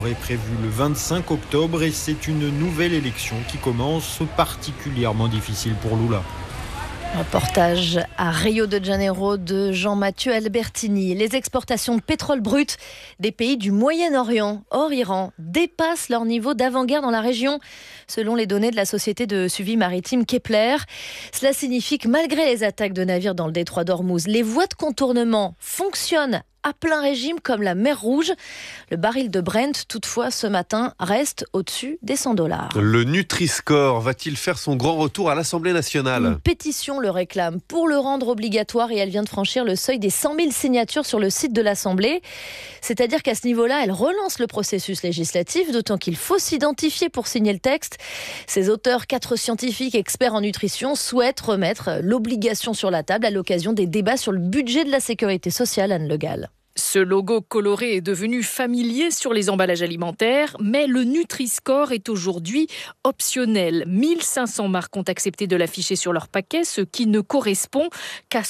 Est prévu le 25 octobre et c'est une nouvelle élection qui commence particulièrement difficile pour Lula. Reportage à Rio de Janeiro de Jean-Mathieu Albertini. Les exportations de pétrole brut des pays du Moyen-Orient, hors Iran, dépassent leur niveau d'avant-guerre dans la région, selon les données de la société de suivi maritime Kepler. Cela signifie que malgré les attaques de navires dans le détroit d'Ormuz, les voies de contournement fonctionnent à plein régime comme la mer Rouge. Le baril de Brent, toutefois, ce matin, reste au-dessus des $100. Le Nutri-Score va-t-il faire son grand retour à l'Assemblée nationale ? Une pétition le réclame pour le rendre obligatoire et elle vient de franchir le seuil des 100 000 signatures sur le site de l'Assemblée. C'est-à-dire qu'à ce niveau-là, elle relance le processus législatif, d'autant qu'il faut s'identifier pour signer le texte. Ses auteurs, 4 scientifiques experts en nutrition, souhaitent remettre l'obligation sur la table à l'occasion des débats sur le budget de la sécurité sociale. Anne Le Gall. Ce logo coloré est devenu familier sur les emballages alimentaires, mais le Nutri-Score est aujourd'hui optionnel. 1500 marques ont accepté de l'afficher sur leur paquet, ce qui ne correspond qu'à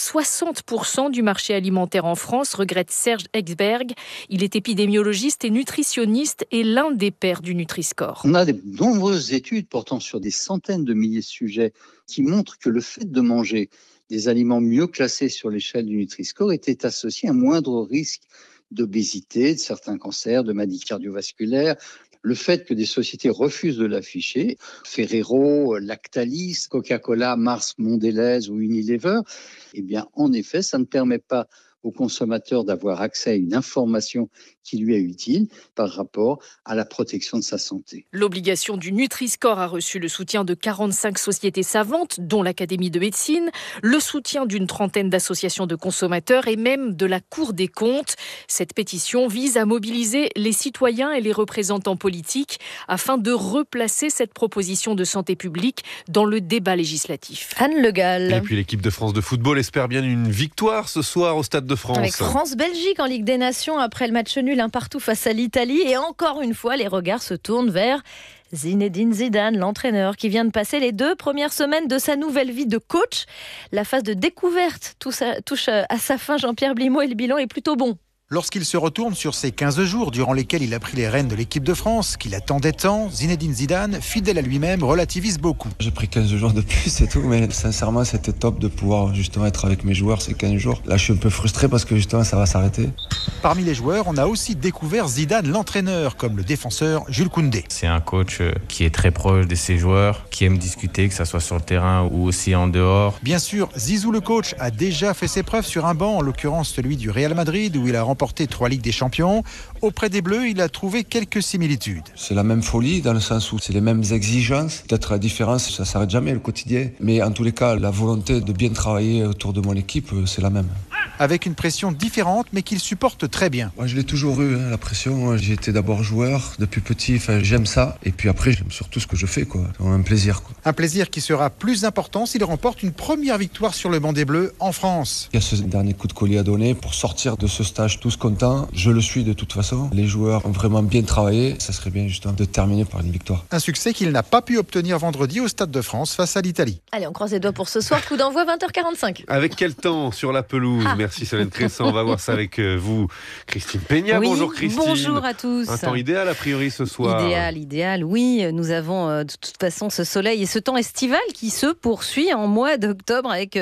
60% du marché alimentaire en France, regrette Serge Exberg. Il est épidémiologiste et nutritionniste et l'un des pairs du Nutri-Score. On a de nombreuses études portant sur des centaines de milliers de sujets qui montrent que le fait de manger des aliments mieux classés sur l'échelle du Nutri-Score était associé à un moindre risque d'obésité, de certains cancers, de maladies cardiovasculaires. Le fait que des sociétés refusent de l'afficher, Ferrero, Lactalis, Coca-Cola, Mars, Mondelez ou Unilever, eh bien, en effet, ça ne permet pas au consommateur d'avoir accès à une information qui lui est utile par rapport à la protection de sa santé. L'obligation du Nutri-Score a reçu le soutien de 45 sociétés savantes, dont l'Académie de médecine, le soutien d'une trentaine d'associations de consommateurs et même de la Cour des comptes. Cette pétition vise à mobiliser les citoyens et les représentants politiques afin de replacer cette proposition de santé publique dans le débat législatif. Anne Le Gall. Et puis l'équipe de France de football espère bien une victoire ce soir au Stade de France. Avec France-Belgique en Ligue des Nations après le match nul 1 partout face à l'Italie. Et encore une fois, les regards se tournent vers Zinedine Zidane, l'entraîneur qui vient de passer les 2 premières semaines de sa nouvelle vie de coach. La phase de découverte touche à sa fin, Jean-Pierre Blimaud, et le bilan est plutôt bon. Lorsqu'il se retourne sur ces 15 jours durant lesquels il a pris les rênes de l'équipe de France, qu'il attendait tant, Zinedine Zidane, fidèle à lui-même, relativise beaucoup. J'ai pris 15 jours de plus, c'est tout, mais sincèrement, c'était top de pouvoir justement être avec mes joueurs ces 15 jours. Là, je suis un peu frustré parce que justement, ça va s'arrêter. Parmi les joueurs, on a aussi découvert Zidane, l'entraîneur, comme le défenseur Jules Koundé. C'est un coach qui est très proche de ses joueurs, qui aime discuter, que ce soit sur le terrain ou aussi en dehors. Bien sûr, Zizou le coach a déjà fait ses preuves sur un banc, en l'occurrence celui du Real Madrid, où il a remporté 3 Ligues des Champions. Auprès des Bleus, il a trouvé quelques similitudes. C'est la même folie dans le sens où c'est les mêmes exigences. Peut-être la différence, ça ne s'arrête jamais le quotidien. Mais en tous les cas, la volonté de bien travailler autour de mon équipe, c'est la même. Avec une pression différente, mais qu'il supporte très bien. Moi, je l'ai toujours eu, la pression. J'ai été d'abord joueur depuis petit, j'aime ça. Et puis après, j'aime surtout ce que je fais, quoi. C'est un plaisir, quoi. Un plaisir qui sera plus important s'il remporte une première victoire sur le banc des Bleus en France. Il y a ce dernier coup de collier à donner pour sortir de ce stage tous contents. Je le suis de toute façon. Les joueurs ont vraiment bien travaillé. Ça serait bien justement de terminer par une victoire. Un succès qu'il n'a pas pu obtenir vendredi au Stade de France face à l'Italie. Allez, on croise les doigts pour ce soir. Coup d'envoi 20h45. Avec quel temps sur la pelouse? Merci Solène Cresson. On va voir ça avec vous, Christine Peña. Oui, bonjour Christine. Bonjour à tous. Un temps idéal a priori ce soir. Idéal, oui. Nous avons de toute façon ce soleil et ce temps estival qui se poursuit en mois d'octobre avec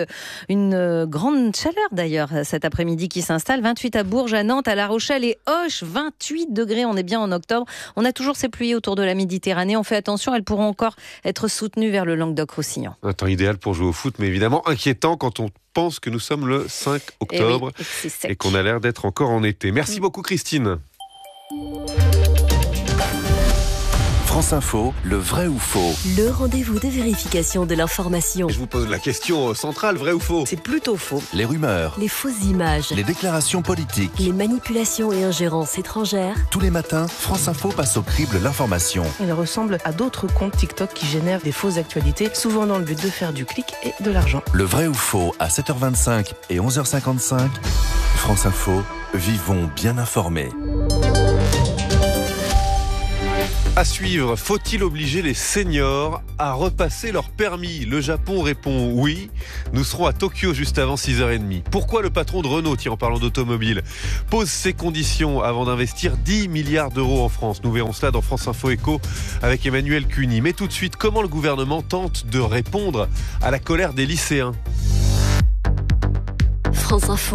une grande chaleur d'ailleurs cet après-midi qui s'installe. 28 à Bourges, à Nantes, à La Rochelle et Auch, 28 degrés. On est bien en octobre. On a toujours ces pluies autour de la Méditerranée. On fait attention, elles pourront encore être soutenues vers le Languedoc-Roussillon. Un temps idéal pour jouer au foot, mais évidemment inquiétant quand on pense que nous sommes le 5 octobre et qu'on a l'air d'être encore en été. Merci beaucoup Christine. France Info, le vrai ou faux? Le rendez-vous de vérification de l'information. Je vous pose la question centrale, vrai ou faux? C'est plutôt faux. Les rumeurs, les fausses images, les déclarations politiques, les manipulations et ingérences étrangères. Tous les matins, France Info passe au crible l'information. Elle ressemble à d'autres comptes TikTok qui génèrent des fausses actualités, souvent dans le but de faire du clic et de l'argent. Le vrai ou faux à 7h25 et 11h55. France Info, vivons bien informés. À suivre, faut-il obliger les seniors à repasser leur permis ? Le Japon répond oui. Nous serons à Tokyo juste avant 6h30. Pourquoi le patron de Renault, en parlant d'automobile, pose ses conditions avant d'investir 10 milliards d'euros en France ? Nous verrons cela dans France Info Éco avec Emmanuel Cuny. Mais tout de suite, comment le gouvernement tente de répondre à la colère des lycéens ? France Info,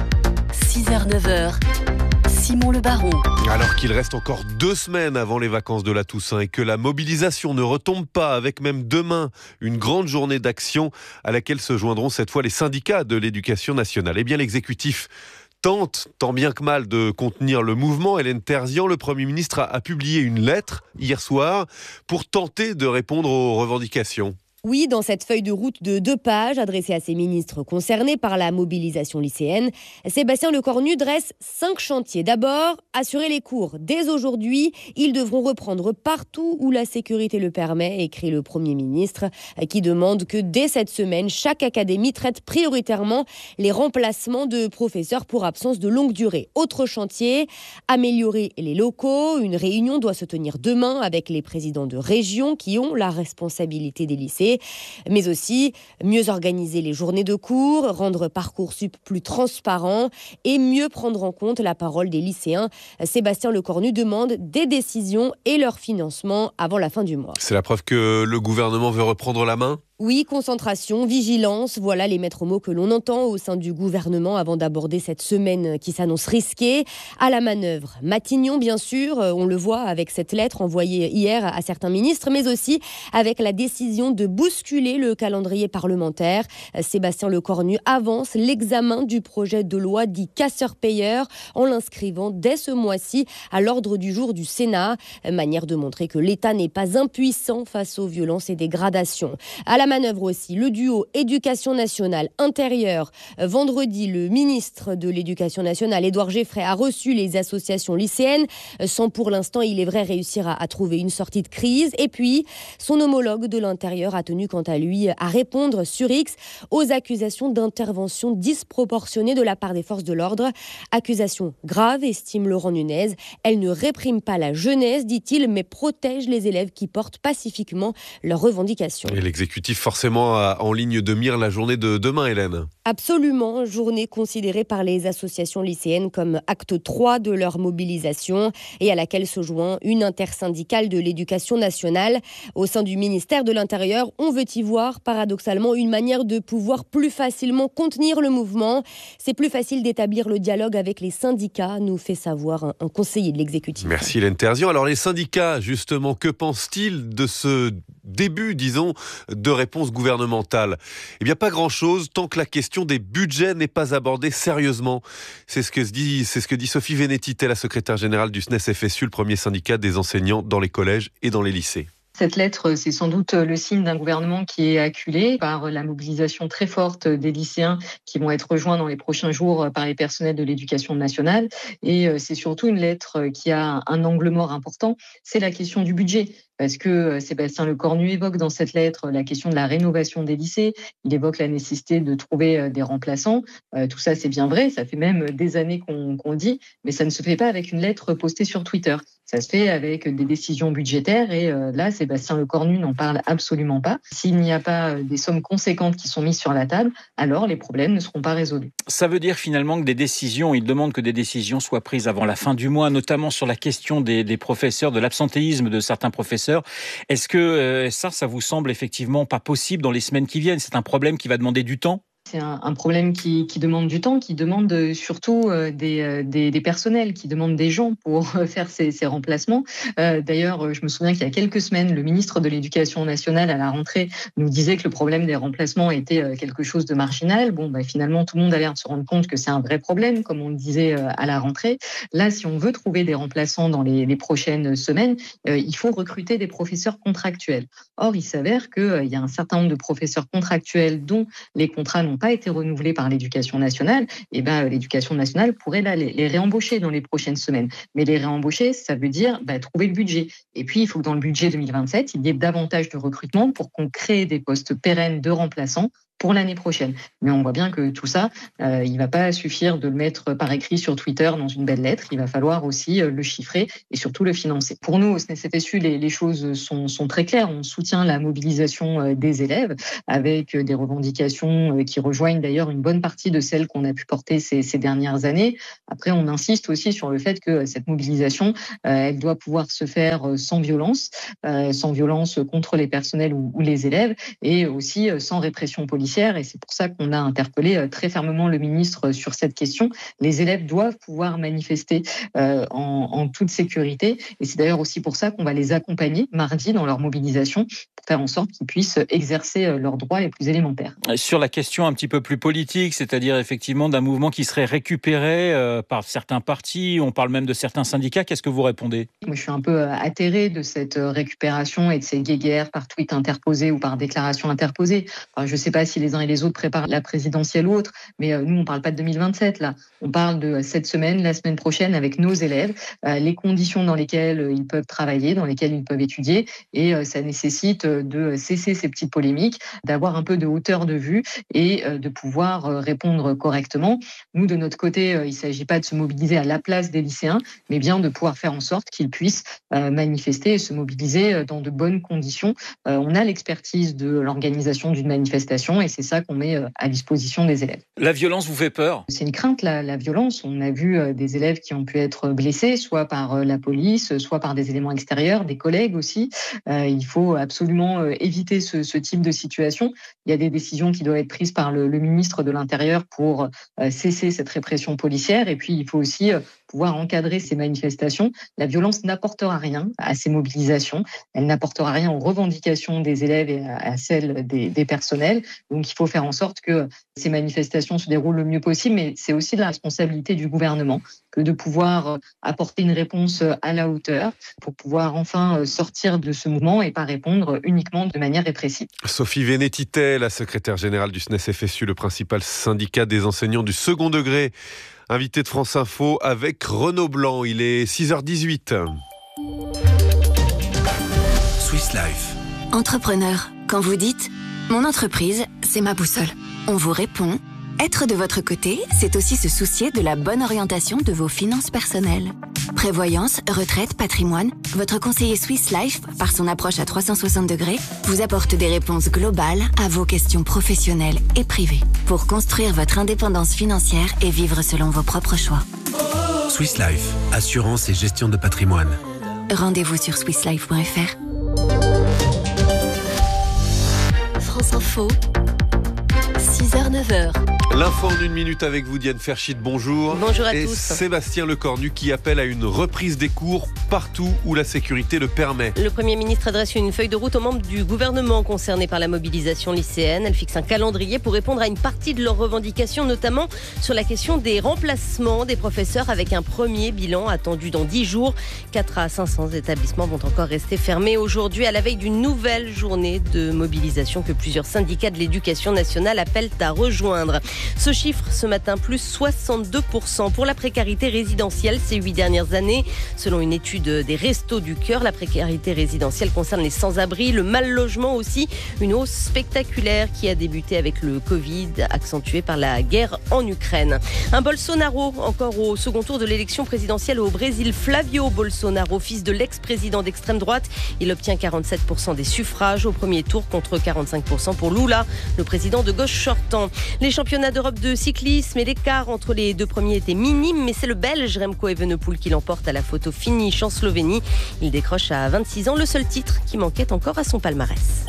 6h-9h. Simon Le Baron. Alors qu'il reste encore 2 semaines avant les vacances de la Toussaint et que la mobilisation ne retombe pas, avec même demain une grande journée d'action à laquelle se joindront cette fois les syndicats de l'éducation nationale. Eh bien, l'exécutif tente, tant bien que mal, de contenir le mouvement. Hélène Terzian, le Premier ministre, a publié une lettre hier soir pour tenter de répondre aux revendications. Oui, dans cette feuille de route de 2 pages adressée à ces ministres concernés par la mobilisation lycéenne, Sébastien Lecornu dresse 5 chantiers. D'abord, assurer les cours. Dès aujourd'hui, ils devront reprendre partout où la sécurité le permet, écrit le Premier ministre, qui demande que dès cette semaine, chaque académie traite prioritairement les remplacements de professeurs pour absence de longue durée. Autre chantier, améliorer les locaux. Une réunion doit se tenir demain avec les présidents de régions qui ont la responsabilité des lycées. Mais aussi mieux organiser les journées de cours, rendre Parcoursup plus transparent et mieux prendre en compte la parole des lycéens. Sébastien Lecornu demande des décisions et leur financement avant la fin du mois. C'est la preuve que le gouvernement veut reprendre la main ? Oui, concentration, vigilance, voilà les maîtres mots que l'on entend au sein du gouvernement avant d'aborder cette semaine qui s'annonce risquée. À la manœuvre, Matignon bien sûr, on le voit avec cette lettre envoyée hier à certains ministres, mais aussi avec la décision de bousculer le calendrier parlementaire. Sébastien Lecornu avance l'examen du projet de loi dit casseur-payeur en l'inscrivant dès ce mois-ci à l'ordre du jour du Sénat. Manière de montrer que l'État n'est pas impuissant face aux violences et dégradations. À la manœuvre aussi, le duo éducation nationale intérieure. Vendredi, le ministre de l'éducation nationale, Édouard Geffray, a reçu les associations lycéennes, sans pour l'instant, il est vrai, réussir à trouver une sortie de crise. Et puis, son homologue de l'intérieur a tenu quant à lui à répondre sur X aux accusations d'intervention disproportionnée de la part des forces de l'ordre. Accusation grave, estime Laurent Nunez. Elle ne réprime pas la jeunesse, dit-il, mais protège les élèves qui portent pacifiquement leurs revendications. Et l'exécutif forcément en ligne de mire la journée de demain, Hélène. Absolument, journée considérée par les associations lycéennes comme acte 3 de leur mobilisation et à laquelle se joint une intersyndicale de l'éducation nationale. Au sein du ministère de l'Intérieur, on veut y voir paradoxalement une manière de pouvoir plus facilement contenir le mouvement. C'est plus facile d'établir le dialogue avec les syndicats, nous fait savoir un conseiller de l'exécutif. Merci Hélène Terzian. Alors les syndicats, justement, que pensent-ils de ce début, disons, de réponse gouvernementale ? Eh bien, pas grand-chose tant que la question des budgets n'est pas abordée sérieusement. C'est ce que dit Sophie Venetti, la secrétaire générale du SNES-FSU, le premier syndicat des enseignants dans les collèges et dans les lycées. Cette lettre, c'est sans doute le signe d'un gouvernement qui est acculé par la mobilisation très forte des lycéens qui vont être rejoints dans les prochains jours par les personnels de l'éducation nationale. Et c'est surtout une lettre qui a un angle mort important, c'est la question du budget. Parce que Sébastien Lecornu évoque dans cette lettre la question de la rénovation des lycées. Il évoque la nécessité de trouver des remplaçants. Tout ça, c'est bien vrai. Ça fait même des années qu'on le dit. Mais ça ne se fait pas avec une lettre postée sur Twitter. Ça se fait avec des décisions budgétaires. Et là, Sébastien Lecornu n'en parle absolument pas. S'il n'y a pas des sommes conséquentes qui sont mises sur la table, alors les problèmes ne seront pas résolus. Ça veut dire finalement que il demande que des décisions soient prises avant la fin du mois, notamment sur la question des professeurs, de l'absentéisme de certains professeurs. Est-ce que ça vous semble effectivement pas possible dans les semaines qui viennent ? C'est un problème qui va demander du temps ? C'est un problème qui demande du temps, qui demande surtout des personnels, qui demande des gens pour faire ces remplacements. D'ailleurs, je me souviens qu'il y a quelques semaines, le ministre de l'Éducation nationale à la rentrée nous disait que le problème des remplacements était quelque chose de marginal. Finalement, tout le monde a l'air de se rendre compte que c'est un vrai problème, comme on le disait à la rentrée. Là, si on veut trouver des remplaçants dans les prochaines semaines, il faut recruter des professeurs contractuels. Or, il s'avère qu'il y a un certain nombre de professeurs contractuels dont les contrats n'ont pas été renouvelés par l'Éducation nationale, et l'Éducation nationale pourrait les réembaucher dans les prochaines semaines. Mais les réembaucher, ça veut dire trouver le budget. Et puis, il faut que dans le budget 2027, il y ait davantage de recrutement pour qu'on crée des postes pérennes de remplaçants pour l'année prochaine. Mais on voit bien que tout ça, il ne va pas suffire de le mettre par écrit sur Twitter dans une belle lettre. Il va falloir aussi le chiffrer et surtout le financer. Pour nous, au SNES-FSU, les choses sont très claires. On soutient la mobilisation des élèves avec des revendications qui rejoignent d'ailleurs une bonne partie de celles qu'on a pu porter ces dernières années. Après, on insiste aussi sur le fait que cette mobilisation, elle doit pouvoir se faire sans violence contre les personnels ou les élèves, et aussi sans répression policière. Et c'est pour ça qu'on a interpellé très fermement le ministre sur cette question. Les élèves doivent pouvoir manifester en toute sécurité. Et c'est d'ailleurs aussi pour ça qu'on va les accompagner mardi dans leur mobilisation pour faire en sorte qu'ils puissent exercer leurs droits les plus élémentaires. Sur la question un petit peu plus politique, c'est-à-dire effectivement d'un mouvement qui serait récupéré par certains partis, on parle même de certains syndicats, qu'est-ce que vous répondez ? Moi, je suis un peu atterrée de cette récupération et de ces guéguerres par tweet interposé ou par déclaration interposée. Enfin, je ne sais pas si les uns et les autres préparent la présidentielle ou autre, mais nous, on ne parle pas de 2027, là. On parle de cette semaine, la semaine prochaine, avec nos élèves, les conditions dans lesquelles ils peuvent travailler, dans lesquelles ils peuvent étudier, et ça nécessite de cesser ces petites polémiques, d'avoir un peu de hauteur de vue et de pouvoir répondre correctement. Nous, de notre côté, il ne s'agit pas de se mobiliser à la place des lycéens, mais bien de pouvoir faire en sorte qu'ils puissent manifester et se mobiliser dans de bonnes conditions. On a l'expertise de l'organisation d'une manifestation et c'est ça qu'on met à disposition des élèves. La violence vous fait peur ? C'est une crainte, la violence. On a vu des élèves qui ont pu être blessés, soit par la police, soit par des éléments extérieurs, des collègues aussi. Il faut absolument éviter ce type de situation. Il y a des décisions qui doivent être prises par le ministre de l'Intérieur pour cesser cette répression policière. Et puis, il faut aussi pouvoir encadrer ces manifestations. La violence n'apportera rien à ces mobilisations. Elle n'apportera rien aux revendications des élèves et à celles des personnels. Donc, il faut faire en sorte que ces manifestations se déroulent le mieux possible. Mais c'est aussi de la responsabilité du gouvernement que de pouvoir apporter une réponse à la hauteur pour pouvoir enfin sortir de ce mouvement et pas répondre uniquement de manière répressive. Sophie Vénétité, la secrétaire générale du SNES-FSU, le principal syndicat des enseignants du second degré, invité de France Info avec Renaud Blanc. Il est 6h18. Swiss Life. Entrepreneur, quand vous dites « Mon entreprise, c'est ma boussole », on vous répond « Être de votre côté, c'est aussi se soucier de la bonne orientation de vos finances personnelles. » Prévoyance, retraite, patrimoine, votre conseiller Swiss Life, par son approche à 360 degrés, vous apporte des réponses globales à vos questions professionnelles et privées pour construire votre indépendance financière et vivre selon vos propres choix. Swiss Life, assurance et gestion de patrimoine. Rendez-vous sur swisslife.fr. France Info, 6h-9h. L'info en une minute avec vous, Diane Ferchit, bonjour. Bonjour à et tous. Sébastien Lecornu qui appelle à une reprise des cours partout où la sécurité le permet. Le Premier ministre adresse une feuille de route aux membres du gouvernement concernés par la mobilisation lycéenne. Elle fixe un calendrier pour répondre à une partie de leurs revendications, notamment sur la question des remplacements des professeurs, avec un premier bilan attendu dans 10 jours. 4 à 500 établissements vont encore rester fermés aujourd'hui à la veille d'une nouvelle journée de mobilisation que plusieurs syndicats de l'éducation nationale appellent à rejoindre. Ce chiffre, ce matin, plus 62% pour la précarité résidentielle ces 8 dernières années. Selon une étude des Restos du Cœur, la précarité résidentielle concerne les sans-abri, le mal-logement aussi. Une hausse spectaculaire qui a débuté avec le Covid, accentuée par la guerre en Ukraine. Un Bolsonaro, encore au second tour de l'élection présidentielle au Brésil. Flavio Bolsonaro, fils de l'ex-président d'extrême droite. Il obtient 47% des suffrages au premier tour contre 45% pour Lula, le président de gauche sortant. Les championnats d'Europe de cyclisme et l'écart entre les deux premiers était minime, mais c'est le Belge Remco Evenepoel qui l'emporte à la photo finish en Slovénie. Il décroche à 26 ans le seul titre qui manquait encore à son palmarès.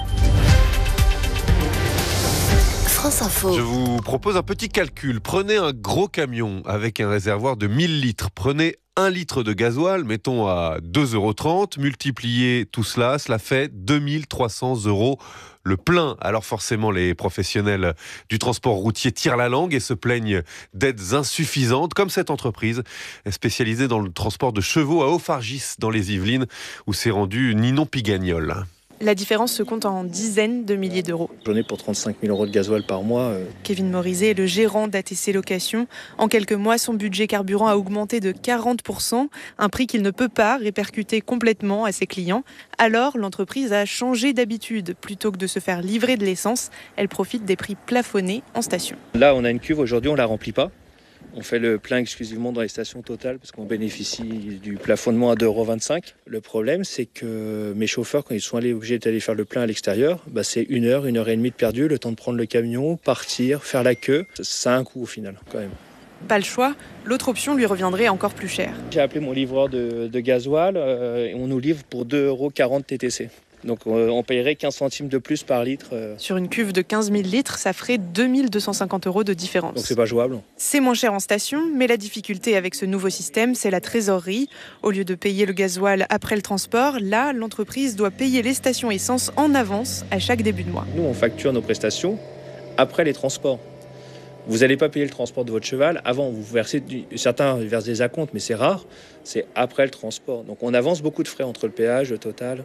France Info. Je vous propose un petit calcul. Prenez un gros camion avec un réservoir de 1000 litres. Prenez 1 litre de gasoil, mettons à 2,30 €, multipliez tout cela, cela fait 2300 € le plein. Alors forcément, les professionnels du transport routier tirent la langue et se plaignent d'aides insuffisantes, comme cette entreprise spécialisée dans le transport de chevaux à Haut-Fargis, dans les Yvelines, où s'est rendu Ninon Pigagnol. La différence se compte en dizaines de milliers d'euros. J'en ai pour 35 000 euros de gasoil par mois. Kevin Morizet est le gérant d'ATC Location. En quelques mois, son budget carburant a augmenté de 40%, un prix qu'il ne peut pas répercuter complètement à ses clients. Alors, l'entreprise a changé d'habitude. Plutôt que de se faire livrer de l'essence, elle profite des prix plafonnés en station. Là, on a une cuve, aujourd'hui, on ne la remplit pas. On fait le plein exclusivement dans les stations Total parce qu'on bénéficie du plafonnement à 2,25 €. Le problème, c'est que mes chauffeurs, quand ils sont obligés d'aller faire le plein à l'extérieur, c'est 1 heure, 1 heure et demie de perdu, le temps de prendre le camion, partir, faire la queue. Ça a un coût au final, quand même. Pas le choix, l'autre option lui reviendrait encore plus cher. J'ai appelé mon livreur de gasoil et on nous livre pour 2,40 € TTC. Donc on payerait 15 centimes de plus par litre. Sur une cuve de 15 000 litres, ça ferait 2 250 € de différence. Donc c'est pas jouable. C'est moins cher en station, mais la difficulté avec ce nouveau système, c'est la trésorerie. Au lieu de payer le gasoil après le transport, là, l'entreprise doit payer les stations essence en avance à chaque début de mois. Nous, on facture nos prestations après les transports. Vous n'allez pas payer le transport de votre cheval avant, vous versez certains versent des acomptes, mais c'est rare, c'est après le transport. Donc on avance beaucoup de frais entre le péage, le Total.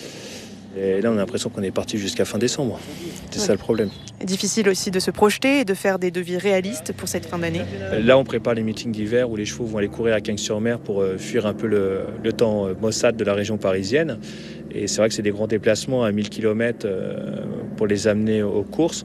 Et là, on a l'impression qu'on est parti jusqu'à fin décembre. C'est ça le problème. Difficile aussi de se projeter et de faire des devis réalistes pour cette fin d'année. Là, on prépare les meetings d'hiver où les chevaux vont aller courir à Cagnes-sur-Mer pour fuir un peu le temps maussade de la région parisienne. Et c'est vrai que c'est des grands déplacements à 1000 km pour les amener aux courses.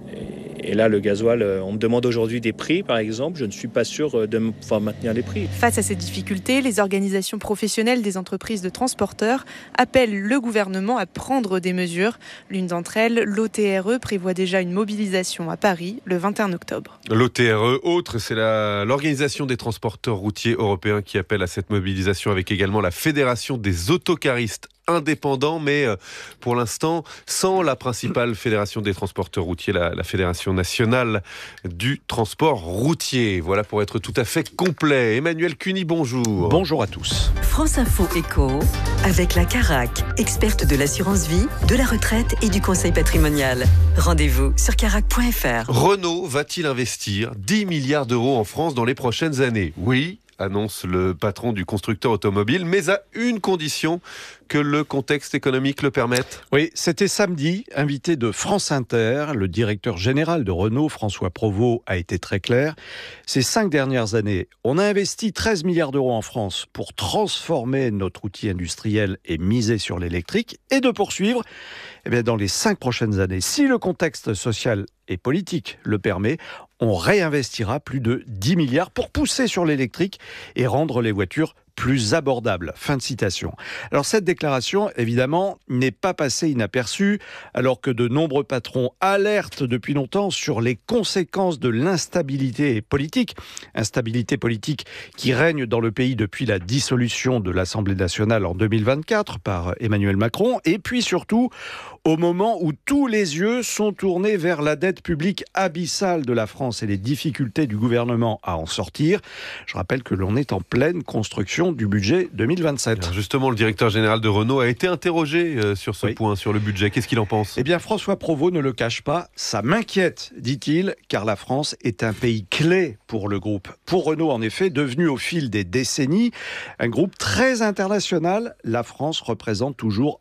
Et là, le gasoil, on me demande aujourd'hui des prix, par exemple. Je ne suis pas sûr de pouvoir maintenir les prix. Face à ces difficultés, les organisations professionnelles des entreprises de transporteurs appellent le gouvernement à prendre des mesures. L'une d'entre elles, l'OTRE, prévoit déjà une mobilisation à Paris le 21 octobre. L'OTRE, autre, c'est l'Organisation des transporteurs routiers européens qui appelle à cette mobilisation, avec également la Fédération des autocaristes indépendants, mais pour l'instant sans la principale fédération des transporteurs routiers, la Fédération nationale du transport routier. Voilà pour être tout à fait complet. Emmanuel Cuny, bonjour. Bonjour à tous. France Info Éco, avec la Carac, experte de l'assurance vie, de la retraite et du conseil patrimonial. Rendez-vous sur carac.fr. Renault va-t-il investir 10 milliards d'euros en France dans les prochaines années ? Oui, annonce le patron du constructeur automobile, mais à une condition, que le contexte économique le permette. Oui, c'était samedi, invité de France Inter, le directeur général de Renault, François Provost, a été très clair. Ces 5 dernières années, on a investi 13 milliards d'euros en France pour transformer notre outil industriel et miser sur l'électrique, et de poursuivre dans les 5 prochaines années. Si le contexte social et politique le permet, on réinvestira plus de 10 milliards pour pousser sur l'électrique et rendre les voitures plus abordables. Fin de citation. Alors cette déclaration, évidemment, n'est pas passée inaperçue, alors que de nombreux patrons alertent depuis longtemps sur les conséquences de l'instabilité politique. Instabilité politique qui règne dans le pays depuis la dissolution de l'Assemblée nationale en 2024 par Emmanuel Macron, et puis surtout au moment où tous les yeux sont tournés vers la dette publique abyssale de la France et les difficultés du gouvernement à en sortir. Je rappelle que l'on est en pleine construction du budget 2027. Alors justement, le directeur général de Renault a été interrogé sur ce point, sur le budget. Qu'est-ce qu'il en pense ? Eh bien, François Provost ne le cache pas. Ça m'inquiète, dit-il, car la France est un pays clé pour le groupe. Pour Renault, en effet, devenu au fil des décennies un groupe très international, la France représente toujours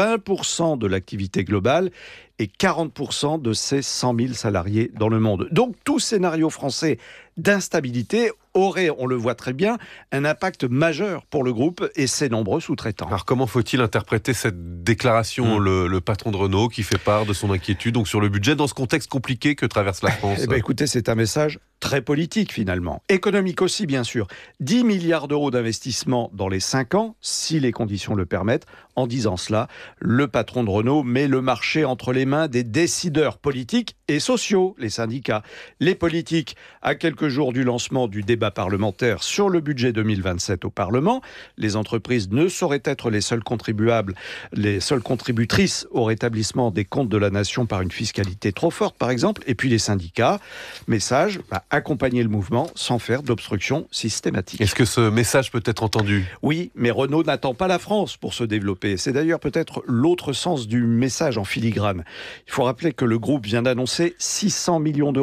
20% de l'activité globale et 40% de ses 100 000 salariés dans le monde. Donc tout scénario français d'instabilité aurait, on le voit très bien, un impact majeur pour le groupe et ses nombreux sous-traitants. Alors comment faut-il interpréter cette déclaration, le patron de Renault qui fait part de son inquiétude donc sur le budget dans ce contexte compliqué que traverse la France ? Écoutez, c'est un message très politique finalement. Économique aussi bien sûr. 10 milliards d'euros d'investissement dans les 5 ans, si les conditions le permettent. En disant cela, le patron de Renault met le marché entre les mains des décideurs politiques et sociaux, les syndicats. Les politiques, à quelques jours du lancement du débat parlementaire sur le budget 2027 au Parlement, les entreprises ne sauraient être les seuls contribuables, les seules contributrices au rétablissement des comptes de la nation par une fiscalité trop forte, par exemple. Et puis les syndicats, message, accompagner le mouvement sans faire d'obstruction systématique. Est-ce que ce message peut être entendu ? Oui, mais Renault n'attend pas la France pour se développer. C'est d'ailleurs peut-être l'autre sens du message en filigrane. Il faut rappeler que le groupe vient d'annoncer 600 millions d'euros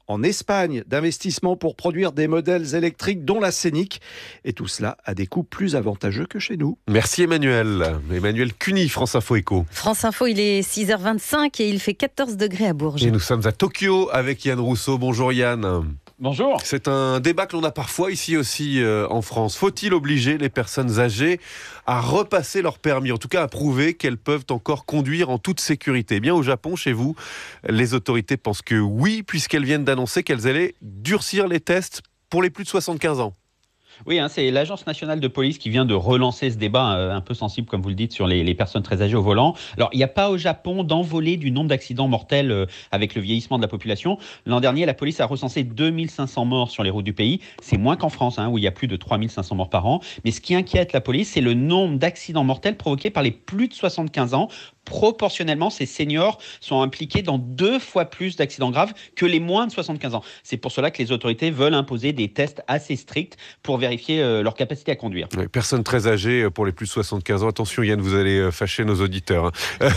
en Espagne d'investissements pour produire des modèles électriques dont la Scénic. Et tout cela à des coûts plus avantageux que chez nous. Merci Emmanuel. Emmanuel Cuny, France Info Éco. France Info, il est 6h25 et il fait 14 degrés à Bourges. Et nous sommes à Tokyo avec Yann Rousseau. Bonjour Yann. Bonjour. C'est un débat que l'on a parfois ici aussi en France. Faut-il obliger les personnes âgées à repasser leur permis, en tout cas à prouver qu'elles peuvent encore conduire en toute sécurité? Eh bien, au Japon, chez vous, les autorités pensent que oui, puisqu'elles viennent d'annoncer qu'elles allaient durcir les tests pour les plus de 75 ans. Oui, c'est l'Agence nationale de police qui vient de relancer ce débat un peu sensible, comme vous le dites, sur les personnes très âgées au volant. Alors, il n'y a pas au Japon d'envolée du nombre d'accidents mortels avec le vieillissement de la population. L'an dernier, la police a recensé 2500 morts sur les routes du pays. C'est moins qu'en France, où il y a plus de 3500 morts par an. Mais ce qui inquiète la police, c'est le nombre d'accidents mortels provoqués par les plus de 75 ans. Proportionnellement, ces seniors sont impliqués dans 2 fois plus d'accidents graves que les moins de 75 ans. C'est pour cela que les autorités veulent imposer des tests assez stricts pour vérifier leur capacité à conduire. Oui, personnes très âgées pour les plus de 75 ans. Attention Yann, vous allez fâcher nos auditeurs.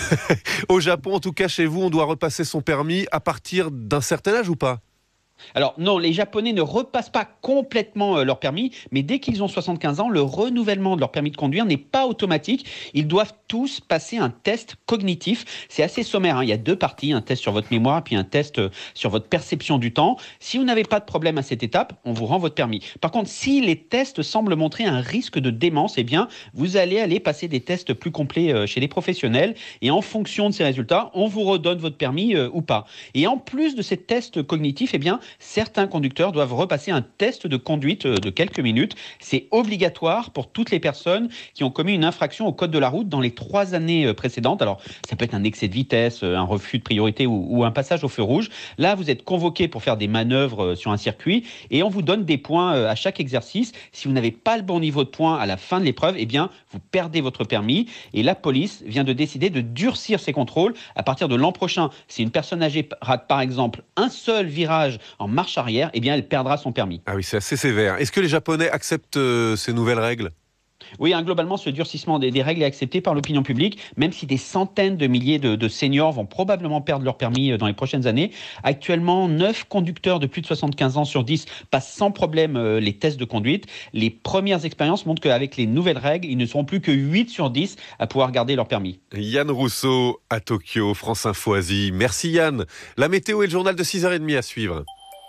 Au Japon, en tout cas chez vous, on doit repasser son permis à partir d'un certain âge ou pas ? Alors non, les Japonais ne repassent pas complètement leur permis, mais dès qu'ils ont 75 ans, le renouvellement de leur permis de conduire n'est pas automatique. Ils doivent tous passer un test cognitif. C'est assez sommaire, il y a 2 parties, un test sur votre mémoire, puis un test sur votre perception du temps. Si vous n'avez pas de problème à cette étape, on vous rend votre permis. Par contre, si les tests semblent montrer un risque de démence, eh bien, vous allez aller passer des tests plus complets chez les professionnels, et en fonction de ces résultats, on vous redonne votre permis ou pas. Et en plus de ces tests cognitifs, eh bien, certains conducteurs doivent repasser un test de conduite de quelques minutes. C'est obligatoire pour toutes les personnes qui ont commis une infraction au code de la route dans les 3 années précédentes. Alors, ça peut être un excès de vitesse, un refus de priorité ou un passage au feu rouge. Là, vous êtes convoqué pour faire des manœuvres sur un circuit et on vous donne des points à chaque exercice. Si vous n'avez pas le bon niveau de points à la fin de l'épreuve, eh bien, vous perdez votre permis. Et la police vient de décider de durcir ces contrôles à partir de l'an prochain. Si une personne âgée rate par exemple un seul virage en marche arrière, eh bien, elle perdra son permis. Ah oui, c'est assez sévère. Est-ce que les Japonais acceptent ces nouvelles règles ? Oui, globalement, ce durcissement des règles est accepté par l'opinion publique, même si des centaines de milliers de seniors vont probablement perdre leur permis dans les prochaines années. Actuellement, 9 conducteurs de plus de 75 ans sur 10 passent sans problème les tests de conduite. Les premières expériences montrent qu'avec les nouvelles règles, ils ne seront plus que 8 sur 10 à pouvoir garder leur permis. Yann Rousseau à Tokyo, France Info Asie. Merci Yann. La météo et le journal de 6h30 à suivre.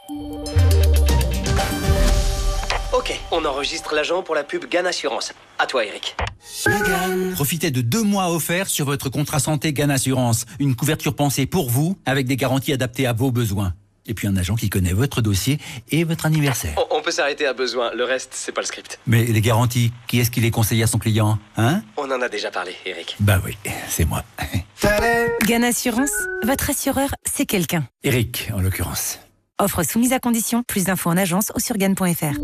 Ok, on enregistre l'agent pour la pub GAN Assurance. À toi, Eric. Profitez de 2 mois offerts sur votre contrat santé GAN Assurance. Une couverture pensée pour vous, avec des garanties adaptées à vos besoins. Et puis un agent qui connaît votre dossier et votre anniversaire. On peut s'arrêter à besoin, le reste, c'est pas le script. Mais les garanties, qui est-ce qui les conseille à son client, On en a déjà parlé, Eric. Bah oui, c'est moi. GAN Assurance, votre assureur, c'est quelqu'un. Eric, en l'occurrence. Offre soumise à condition. Plus d'infos en agence ou sur GAN.fr.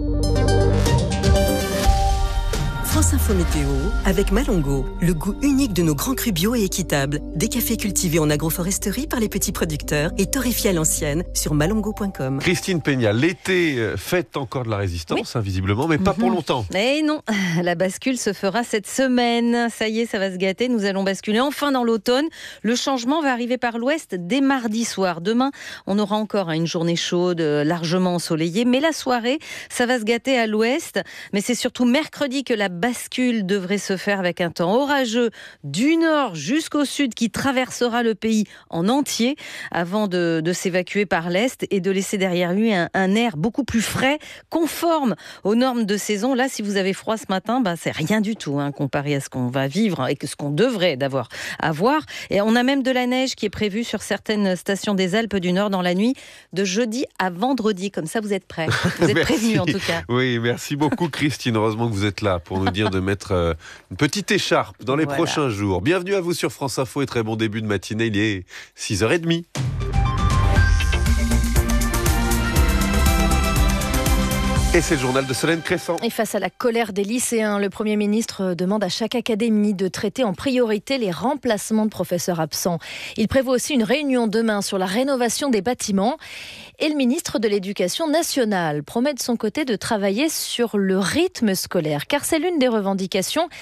France Info Météo avec Malongo, le goût unique de nos grands crus bio et équitables. Des cafés cultivés en agroforesterie par les petits producteurs et torréfiés à l'ancienne sur malongo.com. Christine Peña, l'été fait encore de la résistance, visiblement, mais pas pour longtemps. Et non, la bascule se fera cette semaine. Ça y est, ça va se gâter. Nous allons basculer enfin dans l'automne. Le changement va arriver par l'ouest dès mardi soir. Demain, on aura encore une journée chaude, largement ensoleillée. Mais la soirée, ça va se gâter à l'ouest. Mais c'est surtout mercredi que la bascule devrait se faire avec un temps orageux du nord jusqu'au sud qui traversera le pays en entier avant de s'évacuer par l'est et de laisser derrière lui un air beaucoup plus frais, conforme aux normes de saison. Là, si vous avez froid ce matin, c'est rien du tout comparé à ce qu'on va vivre et que ce qu'on devrait avoir. Et on a même de la neige qui est prévue sur certaines stations des Alpes du Nord dans la nuit de jeudi à vendredi. Comme ça, vous êtes prêts. Vous êtes prévenus en tout cas. Oui, merci beaucoup Christine. Heureusement que vous êtes là pour nous dire de mettre une petite écharpe dans les prochains jours. Bienvenue à vous sur France Info et très bon début de matinée. Il est 6h30. Et c'est le journal de Solène Crescent. Et face à la colère des lycéens, le Premier ministre demande à chaque académie de traiter en priorité les remplacements de professeurs absents. Il prévoit aussi une réunion demain sur la rénovation des bâtiments. Et le ministre de l'Éducation nationale promet de son côté de travailler sur le rythme scolaire, car c'est l'une des revendications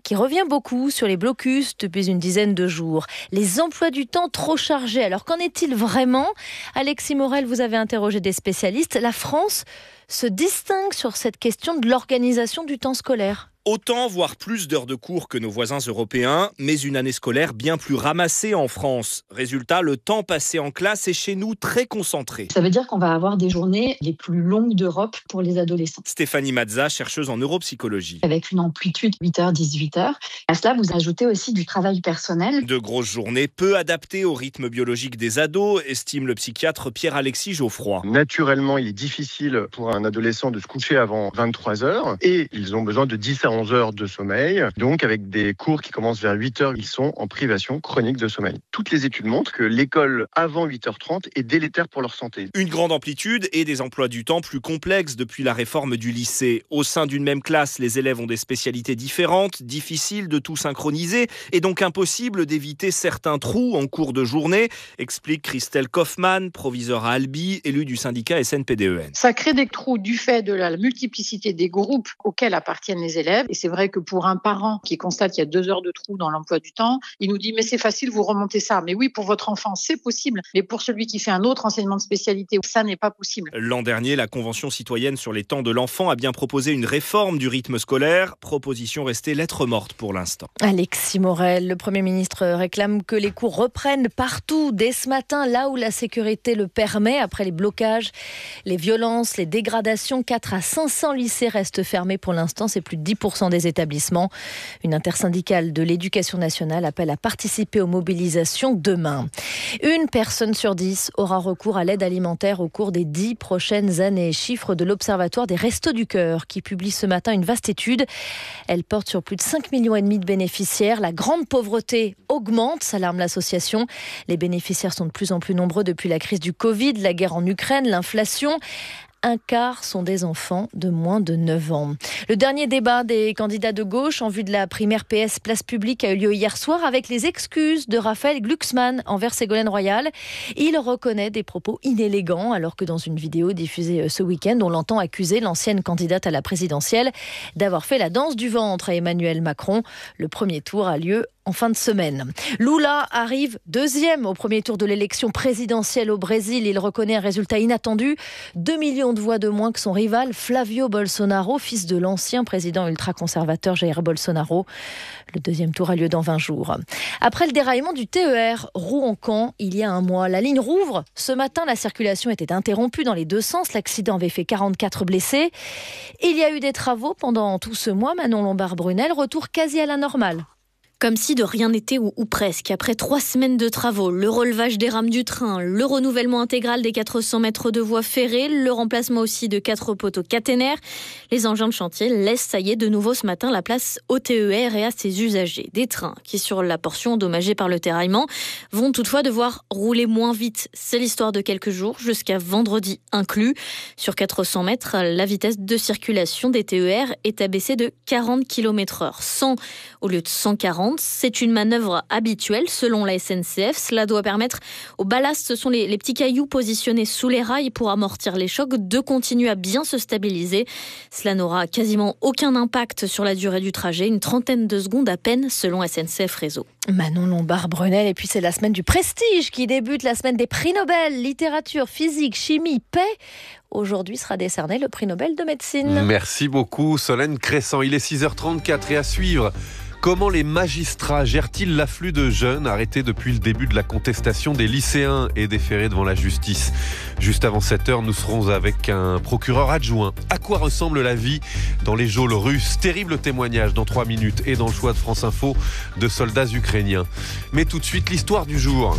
qui revient beaucoup sur les blocus depuis une dizaine de jours. Les emplois du temps trop chargés. Alors qu'en est-il vraiment ? Alexis Morel, vous avez interrogé des spécialistes. La France se distingue sur cette question de l'organisation du temps scolaire. Autant, voire plus d'heures de cours que nos voisins européens, mais une année scolaire bien plus ramassée en France. Résultat, le temps passé en classe est chez nous très concentré. Ça veut dire qu'on va avoir des journées les plus longues d'Europe pour les adolescents. Stéphanie Mazza, chercheuse en neuropsychologie. Avec une amplitude 8h, 18h. À cela, vous ajoutez aussi du travail personnel. De grosses journées peu adaptées au rythme biologique des ados, estime le psychiatre Pierre-Alexis Geoffroy. Naturellement, il est difficile pour un adolescent de se coucher avant 23h et ils ont besoin de 10 à 11 heures de sommeil. Donc, avec des cours qui commencent vers 8h, ils sont en privation chronique de sommeil. Toutes les études montrent que l'école avant 8h30 est délétère pour leur santé. Une grande amplitude et des emplois du temps plus complexes depuis la réforme du lycée. Au sein d'une même classe, les élèves ont des spécialités différentes, difficiles de tout synchroniser et donc impossible d'éviter certains trous en cours de journée, explique Christelle Kaufmann, proviseure à Albi, élue du syndicat SNPDEN. Ça crée des trous du fait de la multiplicité des groupes auxquels appartiennent les élèves. Et c'est vrai que pour un parent qui constate qu'il y a 2 heures de trou dans l'emploi du temps, il nous dit mais c'est facile, vous remontez ça. Mais oui, pour votre enfant, c'est possible. Mais pour celui qui fait un autre enseignement de spécialité, ça n'est pas possible. L'an dernier, la Convention citoyenne sur les temps de l'enfant a bien proposé une réforme du rythme scolaire. Proposition restée lettre morte pour l'instant. Alexis Morel, le Premier ministre réclame que les cours reprennent partout dès ce matin, là où la sécurité le permet. Après les blocages, les violences, les dégradations, 4 à 500 lycées restent fermés pour l'instant. C'est plus de 10% des établissements. Une intersyndicale de l'éducation nationale appelle à participer aux mobilisations demain. Une personne sur 10 aura recours à l'aide alimentaire au cours des 10 prochaines années. Chiffre de l'Observatoire des Restos du Cœur qui publie ce matin une vaste étude. Elle porte sur plus de 5,5 millions de bénéficiaires. La grande pauvreté augmente, s'alarme l'association. Les bénéficiaires sont de plus en plus nombreux depuis la crise du Covid, la guerre en Ukraine, l'inflation. Un quart sont des enfants de moins de 9 ans. Le dernier débat des candidats de gauche en vue de la primaire PS Place Publique a eu lieu hier soir avec les excuses de Raphaël Glucksmann envers Ségolène Royal. Il reconnaît des propos inélégants alors que dans une vidéo diffusée ce week-end, on l'entend accuser l'ancienne candidate à la présidentielle d'avoir fait la danse du ventre à Emmanuel Macron. Le premier tour a lieu en fin de semaine. Lula arrive deuxième au premier tour de l'élection présidentielle au Brésil. Il reconnaît un résultat inattendu. 2 millions de voix de moins que son rival Flavio Bolsonaro, fils de l'ancien président ultra-conservateur Jair Bolsonaro. Le deuxième tour a lieu dans 20 jours. Après le déraillement du TER Rouen-Caen il y a un mois, la ligne rouvre. Ce matin, la circulation était interrompue dans les deux sens. L'accident avait fait 44 blessés. Il y a eu des travaux pendant tout ce mois. Manon Lombard-Brunel, retour quasi à la normale. Comme si de rien n'était ou presque. Après 3 semaines de travaux, le relevage des rames du train, le renouvellement intégral des 400 mètres de voies ferrées, le remplacement aussi de 4 poteaux caténaires, les engins de chantier laissent, ça y est, de nouveau ce matin la place au TER et à ses usagers. Des trains qui, sur la portion endommagée par le terraillement, vont toutefois devoir rouler moins vite. C'est l'histoire de quelques jours, jusqu'à vendredi inclus. Sur 400 mètres, la vitesse de circulation des TER est abaissée de 40 km/h. 100 au lieu de 140. C'est une manœuvre habituelle selon la SNCF. Cela doit permettre aux ballasts, ce sont les petits cailloux positionnés sous les rails pour amortir les chocs, de continuer à bien se stabiliser. Cela n'aura quasiment aucun impact sur la durée du trajet, une trentaine de secondes à peine selon SNCF Réseau. Manon Lombard-Brunel, et puis c'est la semaine du prestige qui débute, la semaine des prix Nobel, littérature, physique, chimie, paix. Aujourd'hui sera décerné le prix Nobel de médecine. Merci beaucoup Solène Crescent. Il est 6h34 et à suivre. Comment les magistrats gèrent-ils l'afflux de jeunes arrêtés depuis le début de la contestation des lycéens et déférés devant la justice? Juste avant 7h, nous serons avec un procureur adjoint. À quoi ressemble la vie dans les geôles russes? Terrible témoignage dans 3 minutes et dans le choix de France Info de soldats ukrainiens. Mais tout de suite, l'histoire du jour.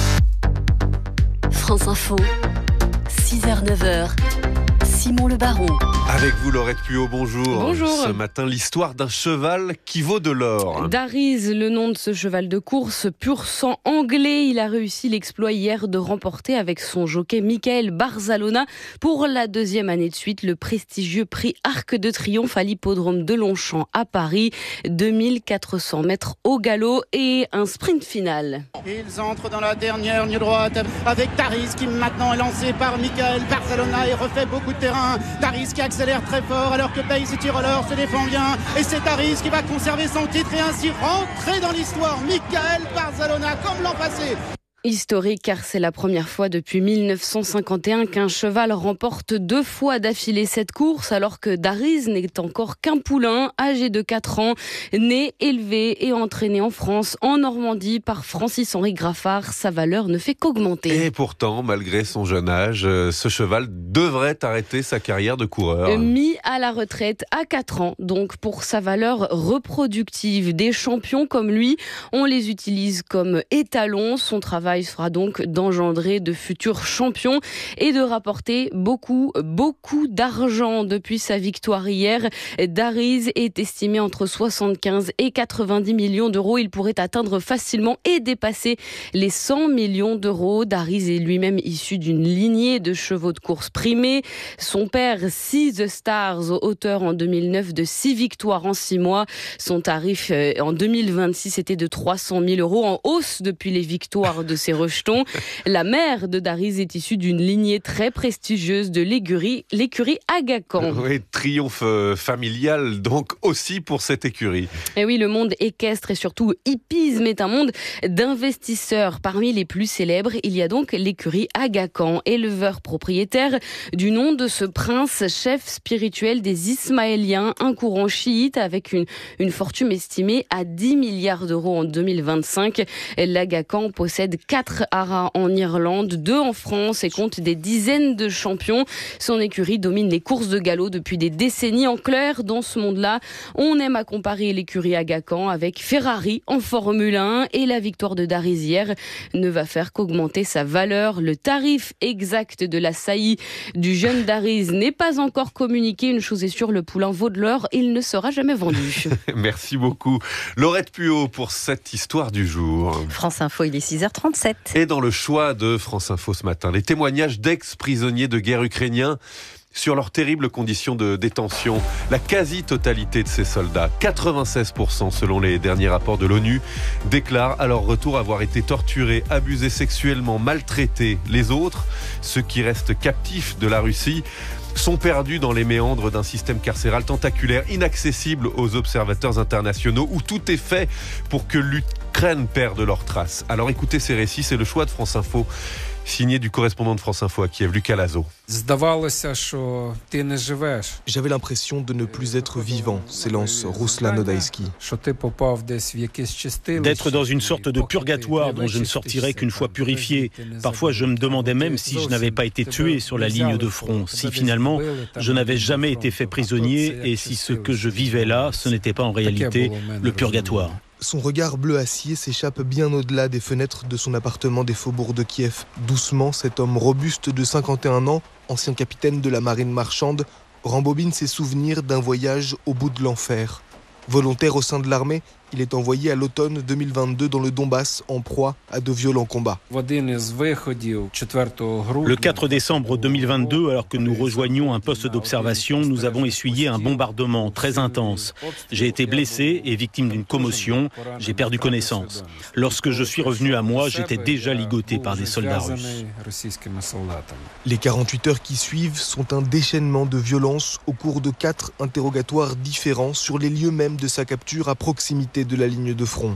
France Info, 6h-9h. Simon Le Baron. Avec vous Laurette Puot, bonjour. Bonjour. Ce matin, l'histoire d'un cheval qui vaut de l'or. Dariz, le nom de ce cheval de course, pur sang anglais. Il a réussi l'exploit hier de remporter avec son jockey Michael Barzalona pour la 2e année de suite le prestigieux prix Arc de Triomphe à l'hippodrome de Longchamp à Paris. 2400 mètres au galop et un sprint final. Ils entrent dans la dernière ligne droite avec Dariz qui maintenant est lancé par Michael Barzalona et refait beaucoup de terrain. terrain. Dariz qui accélère très fort alors que Pace Tiroleur se défend bien. Et c'est Dariz qui va conserver son titre et ainsi rentrer dans l'histoire. Mikael Barzalona comme l'an passé. Historique car c'est la première fois depuis 1951 qu'un cheval remporte 2 fois d'affilée cette course alors que Dariz n'est encore qu'un poulain âgé de 4 ans, né, élevé et entraîné en France, en Normandie par Francis-Henri Graffard. Sa valeur ne fait qu'augmenter. Et pourtant, malgré son jeune âge, ce cheval devrait arrêter sa carrière de coureur. Mis à la retraite à 4 ans, donc pour sa valeur reproductive. Des champions comme lui, on les utilise comme étalons. Son travail sera donc d'engendrer de futurs champions et de rapporter beaucoup d'argent. Depuis sa victoire hier, Dariz est estimé entre 75 et 90 millions d'euros. Il pourrait atteindre facilement et dépasser les 100 millions d'euros. Dariz est lui-même issu d'une lignée de chevaux de course primés. Son père, Sea The Stars, auteur en 2009 de 6 victoires en 6 mois. Son tarif en 2026 était de 300 000 euros, en hausse depuis les victoires de ses rejetons. La mère de Dariz est issue d'une lignée très prestigieuse de l'écurie Aga Khan. Oui, triomphe familial donc aussi pour cette écurie. Et oui, le monde équestre et surtout hippisme est un monde d'investisseurs. Parmi les plus célèbres, il y a donc l'écurie Aga Khan, éleveur propriétaire du nom de ce prince, chef spirituel des Ismaéliens, un courant chiite avec une fortune estimée à 10 milliards d'euros en 2025. L'Aga Khan possède 4 haras en Irlande, 2 en France et compte des dizaines de champions. Son écurie domine les courses de galop depuis des décennies. En clair, dans ce monde-là, on aime à comparer l'écurie Aga Khan avec Ferrari en Formule 1 et la victoire de Dariz hier ne va faire qu'augmenter sa valeur. Le tarif exact de la saillie du jeune Dariz n'est pas encore communiqué. Une chose est sûre, le poulain vaut de l'or, il ne sera jamais vendu. Merci beaucoup Laurette Puot pour cette histoire du jour. France Info, il est 6h37. Et dans le choix de France Info ce matin, les témoignages d'ex-prisonniers de guerre ukrainiens sur leurs terribles conditions de détention. La quasi-totalité de ces soldats, 96% selon les derniers rapports de l'ONU, déclarent à leur retour avoir été torturés, abusés sexuellement, maltraités. Les autres, ceux qui restent captifs de la Russie, sont perdus dans les méandres d'un système carcéral tentaculaire, inaccessible aux observateurs internationaux, où tout est fait pour que l'Ukraine perde leurs traces. Alors écoutez ces récits, c'est le choix de France Info, signé du correspondant de France Info à Kiev, Lucas Lazo. J'avais l'impression de ne plus être vivant, s'élance Ruslan Odaïski. D'être dans une sorte de purgatoire dont je ne sortirais qu'une fois purifié. Parfois, je me demandais même si je n'avais pas été tué sur la ligne de front, si finalement je n'avais jamais été fait prisonnier et si ce que je vivais là, ce n'était pas en réalité le purgatoire. Son regard bleu acier s'échappe bien au-delà des fenêtres de son appartement des faubourgs de Kiev. Doucement, cet homme robuste de 51 ans, ancien capitaine de la marine marchande, rembobine ses souvenirs d'un voyage au bout de l'enfer. Volontaire au sein de l'armée, il est envoyé à l'automne 2022 dans le Donbass en proie à de violents combats. Le 4 décembre 2022, alors que nous rejoignions un poste d'observation, nous avons essuyé un bombardement très intense. J'ai été blessé et victime d'une commotion. J'ai perdu connaissance. Lorsque je suis revenu à moi, j'étais déjà ligoté par des soldats russes. Les 48 heures qui suivent sont un déchaînement de violence au cours de 4 interrogatoires différents sur les lieux mêmes de sa capture à proximité de la ligne de front.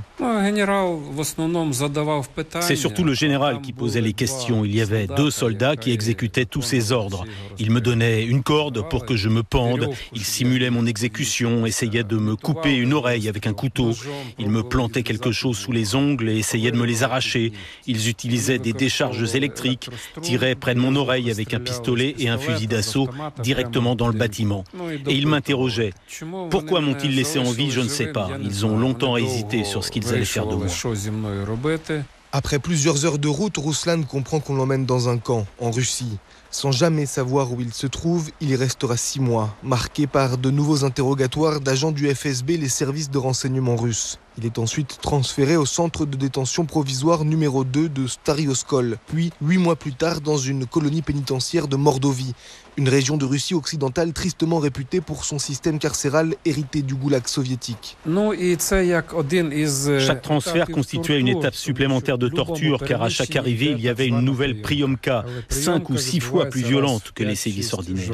C'est surtout le général qui posait les questions. Il y avait 2 soldats qui exécutaient tous ses ordres. Il me donnait une corde pour que je me pende. Il simulait mon exécution, essayait de me couper une oreille avec un couteau. Il me plantait quelque chose sous les ongles et essayait de me les arracher. Ils utilisaient des décharges électriques, tiraient près de mon oreille avec un pistolet et un fusil d'assaut directement dans le bâtiment. Et ils m'interrogeaient. Pourquoi m'ont-ils laissé en vie ? Je ne sais pas. Ils ont longtemps hésité sur ce qu'ils allaient faire de moi. Après plusieurs heures de route, Ruslan comprend qu'on l'emmène dans un camp, en Russie. Sans jamais savoir où il se trouve, il y restera 6 mois, marqué par de nouveaux interrogatoires d'agents du FSB, les services de renseignement russes. Il est ensuite transféré au centre de détention provisoire numéro 2 de Stary Oskol, puis 8 mois plus tard dans une colonie pénitentiaire de Mordovie, une région de Russie occidentale tristement réputée pour son système carcéral hérité du goulag soviétique. Chaque transfert constituait une étape supplémentaire de torture, car à chaque arrivée, il y avait une nouvelle priomka, 5 ou 6 fois plus violente que les sévices ordinaires.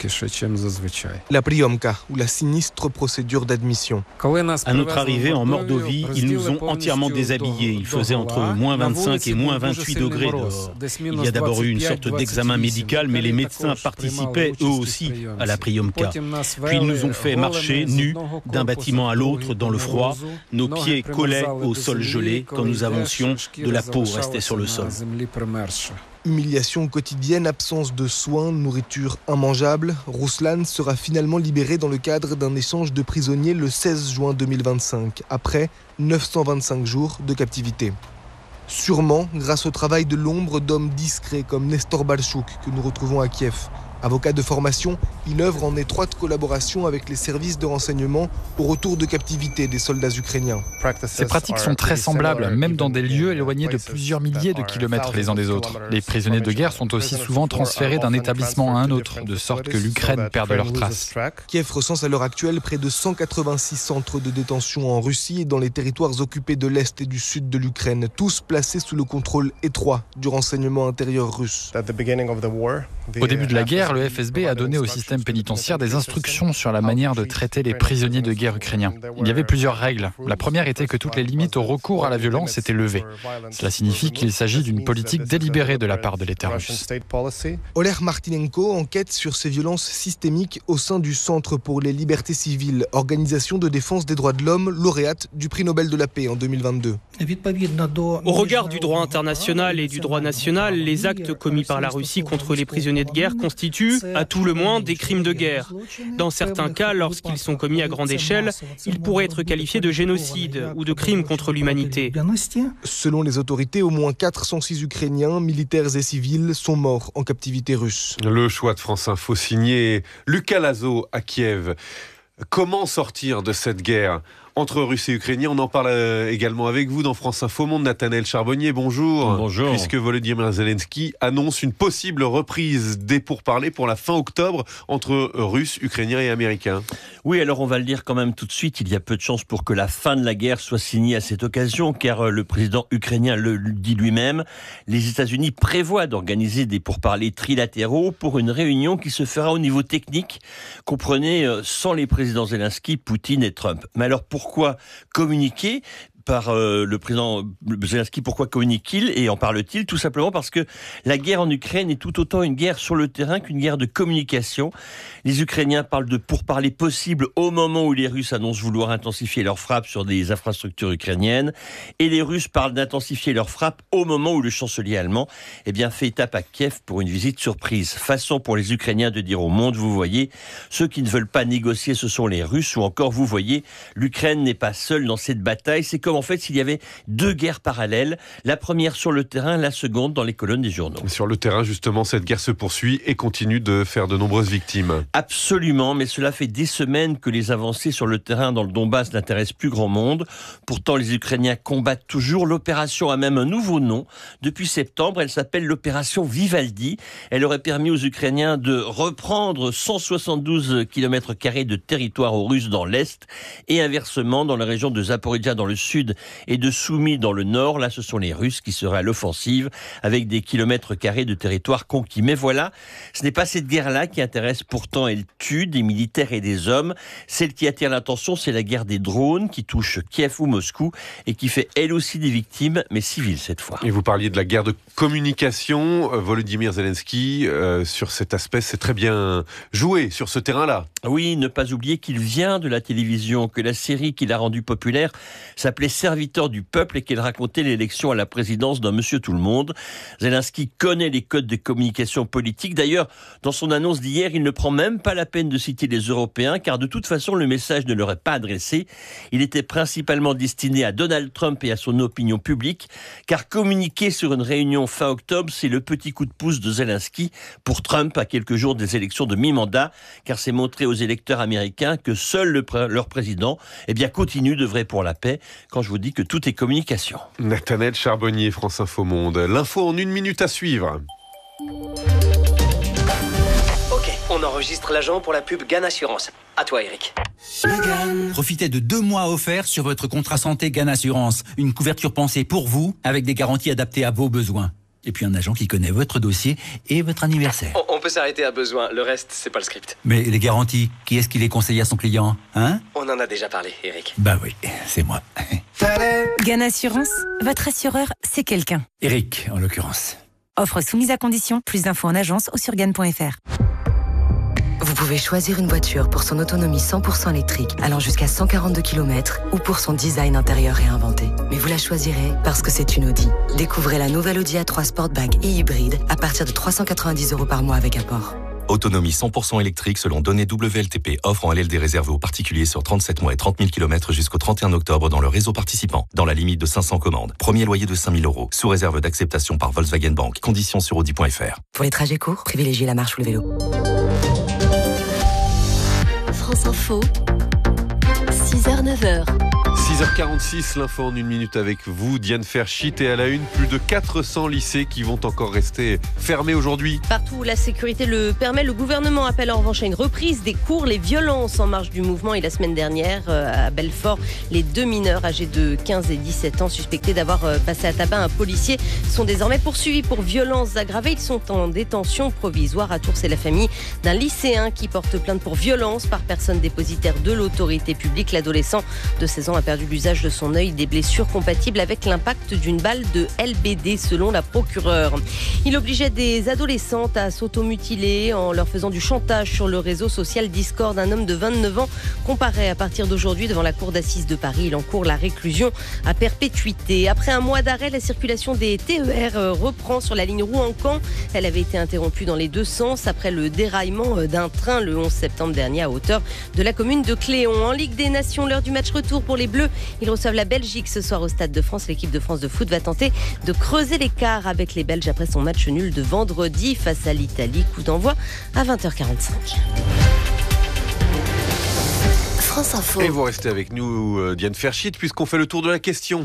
La priomka, ou la sinistre procédure d'admission. À notre arrivée en Mordovie, ils nous ont entièrement déshabillés. Il faisait entre moins 25 et moins 28 degrés dehors. Il y a d'abord eu une sorte d'examen médical, mais les médecins participaient eux aussi à la priomka. Puis ils nous ont fait marcher nus d'un bâtiment à l'autre dans le froid. Nos pieds collaient au sol gelé. Quand nous avancions, de la peau restait sur le sol. Humiliation quotidienne, absence de soins, nourriture immangeable. Ruslan sera finalement libéré dans le cadre d'un échange de prisonniers le 16 juin 2025, après 925 jours de captivité. Sûrement grâce au travail de l'ombre d'hommes discrets comme Nestor Balchouk, que nous retrouvons à Kiev. Avocat de formation, il œuvre en étroite collaboration avec les services de renseignement au retour de captivité des soldats ukrainiens. Ces pratiques sont très semblables, même dans des lieux éloignés de plusieurs milliers de kilomètres les uns des autres. Les prisonniers de guerre sont aussi souvent transférés d'un établissement à un autre, de sorte que l'Ukraine perde leurs traces. Kiev recense à l'heure actuelle près de 186 centres de détention en Russie et dans les territoires occupés de l'Est et du Sud de l'Ukraine, tous placés sous le contrôle étroit du renseignement intérieur russe. Au début de la guerre, le FSB a donné au système pénitentiaire des instructions sur la manière de traiter les prisonniers de guerre ukrainiens. Il y avait plusieurs règles. La première était que toutes les limites au recours à la violence étaient levées. Cela signifie qu'il s'agit d'une politique délibérée de la part de l'État russe. Oleg Martinenko enquête sur ces violences systémiques au sein du Centre pour les libertés civiles, organisation de défense des droits de l'homme, lauréate du prix Nobel de la paix en 2022. Au regard du droit international et du droit national, les actes commis par la Russie contre les prisonniers de guerre constituent, à tout le moins, des crimes de guerre. Dans certains cas, lorsqu'ils sont commis à grande échelle, ils pourraient être qualifiés de génocide ou de crimes contre l'humanité. Selon les autorités, au moins 406 Ukrainiens, militaires et civils, sont morts en captivité russe. Le choix de France Info signé Lucas Lazo à Kiev. Comment sortir de cette guerre entre Russes et Ukrainiens? On en parle également avec vous dans France Info Monde. Nathanaël Charbonnier, bonjour. Bonjour. Puisque Volodymyr Zelensky annonce une possible reprise des pourparlers pour la fin octobre entre Russes, Ukrainiens et Américains. Oui, alors on va le dire quand même tout de suite, il y a peu de chances pour que la fin de la guerre soit signée à cette occasion, car le président ukrainien le dit lui-même, les États-Unis prévoient d'organiser des pourparlers trilatéraux pour une réunion qui se fera au niveau technique, comprenez sans les présidents Zelensky, Poutine et Trump. Mais alors pourquoi communiquer par le président Zelensky, pourquoi communique-t-il et en parle-t-il? Tout simplement parce que la guerre en Ukraine est tout autant une guerre sur le terrain qu'une guerre de communication. Les Ukrainiens parlent de pourparlers possibles au moment où les Russes annoncent vouloir intensifier leurs frappes sur des infrastructures ukrainiennes, et les Russes parlent d'intensifier leurs frappes au moment où le chancelier allemand fait étape à Kiev pour une visite surprise. Façon pour les Ukrainiens de dire au monde, vous voyez, ceux qui ne veulent pas négocier, ce sont les Russes, ou encore, vous voyez, l'Ukraine n'est pas seule dans cette bataille. C'est comme en fait s'il y avait deux guerres parallèles, la première sur le terrain, la seconde dans les colonnes des journaux. Sur le terrain, justement, cette guerre se poursuit et continue de faire de nombreuses victimes. Absolument, mais cela fait des semaines que les avancées sur le terrain dans le Donbass n'intéressent plus grand monde. Pourtant, les Ukrainiens combattent toujours. L'opération a même un nouveau nom. Depuis septembre, elle s'appelle l'opération Vivaldi. Elle aurait permis aux Ukrainiens de reprendre 172 km² de territoire aux Russes dans l'Est et inversement dans la région de Zaporijia dans le sud et de Soumy dans le nord. Là, ce sont les Russes qui seraient à l'offensive avec des kilomètres carrés de territoire conquis. Mais voilà, ce n'est pas cette guerre-là qui intéresse pourtant. Elle tue des militaires et des hommes. Celle qui attire l'attention, c'est la guerre des drones qui touche Kiev ou Moscou et qui fait elle aussi des victimes, mais civiles cette fois. Et vous parliez de la guerre de communication. Volodymyr Zelensky, sur cet aspect, c'est très bien joué sur ce terrain-là. Oui, ne pas oublier qu'il vient de la télévision, que la série qui l'a rendu populaire s'appelait serviteur du peuple et qu'elle racontait l'élection à la présidence d'un monsieur tout le monde. Zelensky connaît les codes de communication politique. D'ailleurs, dans son annonce d'hier, il ne prend même pas la peine de citer les Européens, car de toute façon, le message ne leur est pas adressé. Il était principalement destiné à Donald Trump et à son opinion publique, car communiquer sur une réunion fin octobre, c'est le petit coup de pouce de Zelensky pour Trump à quelques jours des élections de mi-mandat, car c'est montrer aux électeurs américains que seul leur président continue d'œuvrer pour la paix, quand je vous dis que tout est communication. Nathanaël Charbonnier, France Info Monde. L'info en 1 minute à suivre. Ok, on enregistre l'agent pour la pub GAN Assurance. À toi, Eric. Profitez de 2 mois offerts sur votre contrat santé GAN Assurance. Une couverture pensée pour vous, avec des garanties adaptées à vos besoins. Et puis un agent qui connaît votre dossier et votre anniversaire. On peut s'arrêter à besoin, le reste, c'est pas le script. Mais les garanties, qui est-ce qui les conseille à son client, hein? On en a déjà parlé, Eric. Bah oui, c'est moi. GAN Assurance, votre assureur, c'est quelqu'un. Eric, en l'occurrence. Offre soumise à condition, plus d'infos en agence ou sur GAN.fr. Vous pouvez choisir une voiture pour son autonomie 100% électrique, allant jusqu'à 142 km, ou pour son design intérieur réinventé. Mais vous la choisirez parce que c'est une Audi. Découvrez la nouvelle Audi A3 Sportback et hybride à partir de 390 € par mois avec apport. Autonomie 100% électrique selon données WLTP. Offre en LLD réservée aux particuliers sur 37 mois et 30 000 km jusqu'au 31 octobre dans le réseau participant. Dans la limite de 500 commandes. Premier loyer de 5 000 €. Sous réserve d'acceptation par Volkswagen Bank. Conditions sur Audi.fr. Pour les trajets courts, privilégiez la marche ou le vélo. France Info, 6h-9h. 6h46, l'info en 1 minute avec vous, Diane Ferchit, et à la une, plus de 400 lycées qui vont encore rester fermés aujourd'hui. Partout où la sécurité le permet, le gouvernement appelle en revanche à une reprise des cours. Les violences en marge du mouvement, et la semaine dernière à Belfort, les 2 mineurs âgés de 15 et 17 ans suspectés d'avoir passé à tabac un policier sont désormais poursuivis pour violences aggravées. Ils sont en détention provisoire. À Tours, c'est la famille d'un lycéen qui porte plainte pour violence par personne dépositaire de l'autorité publique. L'adolescent de 16 ans a perdu l'usage de son œil, des blessures compatibles avec l'impact d'une balle de LBD selon la procureure. Il obligeait des adolescentes à s'automutiler en leur faisant du chantage sur le réseau social Discord. Un homme de 29 ans comparaît à partir d'aujourd'hui devant la cour d'assises de Paris. Il encourt la réclusion à perpétuité. Après un mois d'arrêt, la circulation des TER reprend sur la ligne Rouen-Caen. Elle avait été interrompue dans les 2 sens après le déraillement d'un train le 11 septembre dernier à hauteur de la commune de Cléon. En Ligue des Nations, l'heure du match retour pour les Bleus. Ils reçoivent la Belgique ce soir au Stade de France. L'équipe de France de foot va tenter de creuser l'écart avec les Belges après son match nul de vendredi face à l'Italie. Coup d'envoi à 20h45. France Info. Et vous restez avec nous, Diane Ferchit, puisqu'on fait le tour de la question.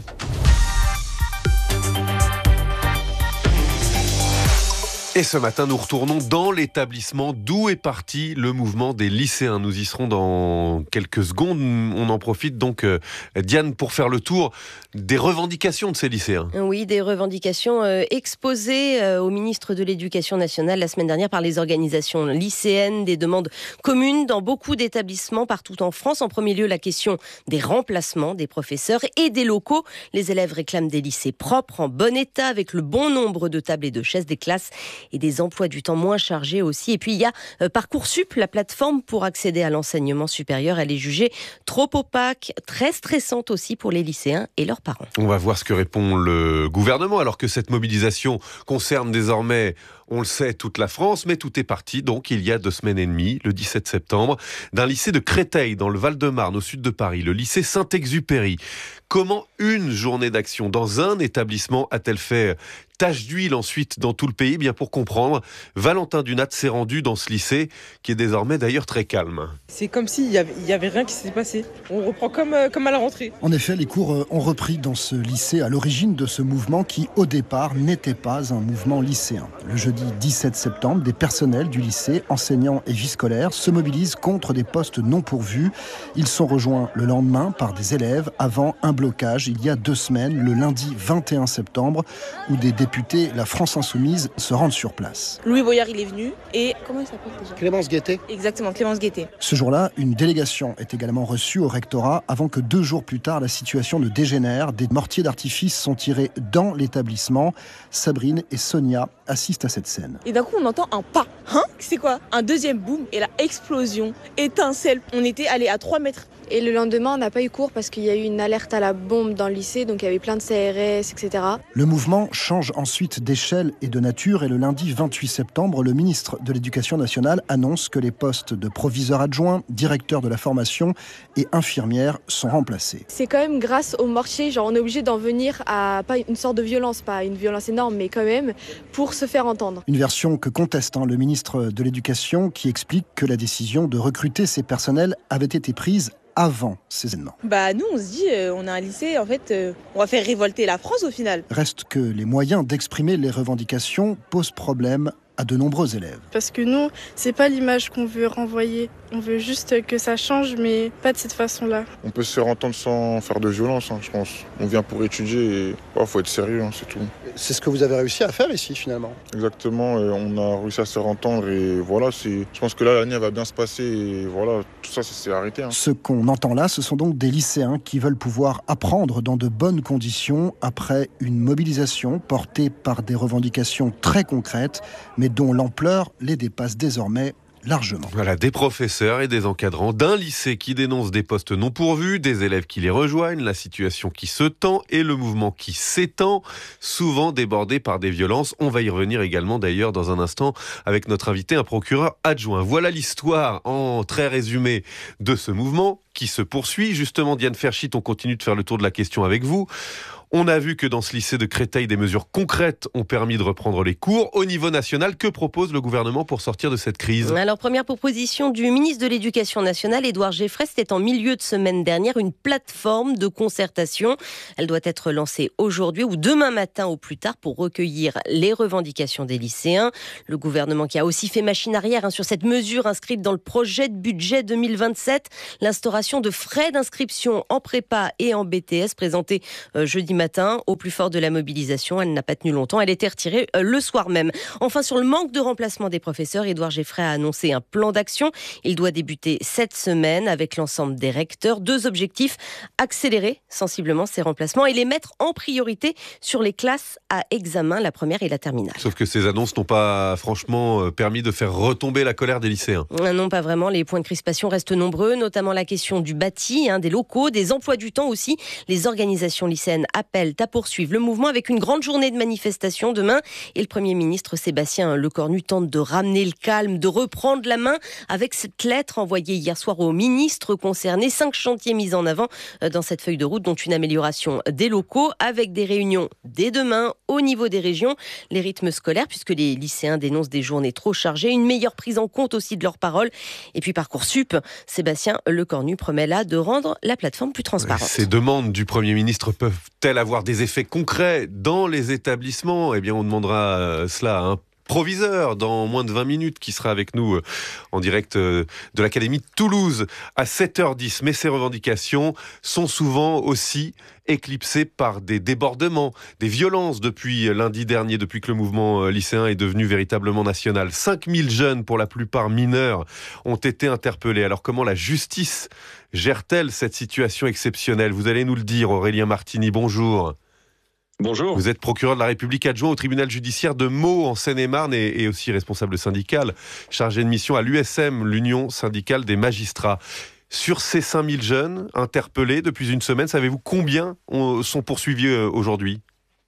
Et ce matin, nous retournons dans l'établissement d'où est parti le mouvement des lycéens. Nous y serons dans quelques secondes. On en profite donc, Diane, pour faire le tour des revendications de ces lycéens. Oui, des revendications exposées au ministre de l'Éducation nationale la semaine dernière par les organisations lycéennes. Des demandes communes dans beaucoup d'établissements partout en France. En premier lieu, la question des remplacements des professeurs et des locaux. Les élèves réclament des lycées propres, en bon état, avec le bon nombre de tables et de chaises, des classes et des emplois du temps moins chargés aussi. Et puis il y a Parcoursup, la plateforme pour accéder à l'enseignement supérieur. Elle est jugée trop opaque, très stressante aussi pour les lycéens et leurs parents. On va voir ce que répond le gouvernement, alors que cette mobilisation concerne désormais, on le sait, toute la France, mais tout est parti, donc il y a 2 semaines et demie, le 17 septembre, d'un lycée de Créteil, dans le Val-de-Marne, au sud de Paris, le lycée Saint-Exupéry. Comment une journée d'action dans un établissement a-t-elle fait tache d'huile ensuite dans tout le pays? Bien, pour comprendre, Valentin Dunat s'est rendu dans ce lycée, qui est désormais d'ailleurs très calme. C'est comme s'il y avait rien qui s'était passé. On reprend comme à la rentrée. En effet, les cours ont repris dans ce lycée à l'origine de ce mouvement qui, au départ, n'était pas un mouvement lycéen. Le jeudi 17 septembre, des personnels du lycée, enseignants et vie scolaire, se mobilisent contre des postes non pourvus. Ils sont rejoints le lendemain par des élèves avant un blocage il y a 2 semaines, le lundi 21 septembre, où des députés, la France Insoumise, se rendent sur place. Louis Boyard, il est venu et... Comment il s'appelle déjà ? Clémence Guettet. Exactement, Clémence Guettet. Ce jour-là, une délégation est également reçue au rectorat avant que 2 jours plus tard, la situation ne dégénère. Des mortiers d'artifice sont tirés dans l'établissement. Sabrine et Sonia assistent à cette scène. Et d'un coup, on entend un pas. Hein ? C'est quoi ? Un deuxième boom et la explosion, étincelle. On était allé à 3 mètres Et le lendemain, on n'a pas eu cours parce qu'il y a eu une alerte à la bombe dans le lycée, donc il y avait plein de CRS, etc. Le mouvement change ensuite d'échelle et de nature et le lundi 28 septembre, le ministre de l'Éducation nationale annonce que les postes de proviseur adjoint, directeur de la formation et infirmière sont remplacés. C'est quand même grâce au mortier, genre on est obligé d'en venir à pas une sorte de violence, pas une violence énorme, mais quand même pour se faire entendre. Une version que conteste le ministre de l'Éducation qui explique que la décision de recruter ces personnels avait été prise avant ces événements. Nous on se dit, on a un lycée, en fait, on va faire révolter la France au final. Reste que les moyens d'exprimer les revendications posent problème à de nombreux élèves. Parce que nous, c'est pas l'image qu'on veut renvoyer. On veut juste que ça change, mais pas de cette façon-là. On peut se faire entendre sans faire de violence, je pense. On vient pour étudier et faut être sérieux, c'est tout. C'est ce que vous avez réussi à faire ici, finalement. Exactement, on a réussi à se faire entendre et voilà, je pense que là, l'année va bien se passer et voilà, tout ça s'est arrêté. Ce qu'on entend là, ce sont donc des lycéens qui veulent pouvoir apprendre dans de bonnes conditions après une mobilisation portée par des revendications très concrètes, mais dont l'ampleur les dépasse désormais largement. Voilà, des professeurs et des encadrants d'un lycée qui dénoncent des postes non pourvus, des élèves qui les rejoignent, la situation qui se tend et le mouvement qui s'étend, souvent débordé par des violences. On va y revenir également d'ailleurs dans un instant avec notre invité, un procureur adjoint. Voilà l'histoire en très résumé de ce mouvement qui se poursuit. Justement, Diane Ferchit, on continue de faire le tour de la question avec vous. On a vu que dans ce lycée de Créteil, des mesures concrètes ont permis de reprendre les cours. Au niveau national, que propose le gouvernement pour sortir de cette crise ? Alors, première proposition du ministre de l'Éducation nationale, Édouard Geffray, c'était en milieu de semaine dernière, une plateforme de concertation. Elle doit être lancée aujourd'hui ou demain matin au plus tard pour recueillir les revendications des lycéens. Le gouvernement qui a aussi fait machine arrière sur cette mesure inscrite dans le projet de budget 2027, l'instauration de frais d'inscription en prépa et en BTS présentée jeudi matin au plus fort de la mobilisation. Elle n'a pas tenu longtemps, elle était retirée le soir même. Enfin, sur le manque de remplacement des professeurs, Édouard Geffray a annoncé un plan d'action. Il doit débuter cette semaine avec l'ensemble des recteurs. 2 objectifs, accélérer sensiblement ces remplacements et les mettre en priorité sur les classes à examen, la première et la terminale. Sauf que ces annonces n'ont pas franchement permis de faire retomber la colère des lycéens. Non, pas vraiment. Les points de crispation restent nombreux, notamment la question du bâti, des locaux, des emplois du temps aussi. Les organisations lycéennes appellent à poursuivre le mouvement avec une grande journée de manifestation demain. Et le Premier ministre Sébastien Lecornu tente de ramener le calme, de reprendre la main avec cette lettre envoyée hier soir aux ministres concernés. 5 chantiers mis en avant dans cette feuille de route, dont une amélioration des locaux avec des réunions dès demain au niveau des régions. Les rythmes scolaires, puisque les lycéens dénoncent des journées trop chargées, une meilleure prise en compte aussi de leurs paroles. Et puis Parcoursup, Sébastien Lecornu promet là de rendre la plateforme plus transparente. Ces demandes du Premier ministre peuvent-elles avoir des effets concrets dans les établissements ? Eh bien, on demandera cela à un proviseur dans moins de 20 minutes qui sera avec nous en direct de l'Académie de Toulouse à 7h10. Mais ces revendications sont souvent aussi éclipsées par des débordements, des violences depuis lundi dernier, depuis que le mouvement lycéen est devenu véritablement national. 5000 jeunes, pour la plupart mineurs, ont été interpellés. Alors comment la justice gère-t-elle cette situation exceptionnelle ? Vous allez nous le dire, Aurélien Martini, bonjour. Bonjour. Vous êtes procureur de la République adjoint au tribunal judiciaire de Meaux en Seine-et-Marne et aussi responsable syndical, chargé de mission à l'USM, l'Union syndicale des magistrats. Sur ces 5000 jeunes interpellés depuis une semaine, savez-vous combien sont poursuivis aujourd'hui ?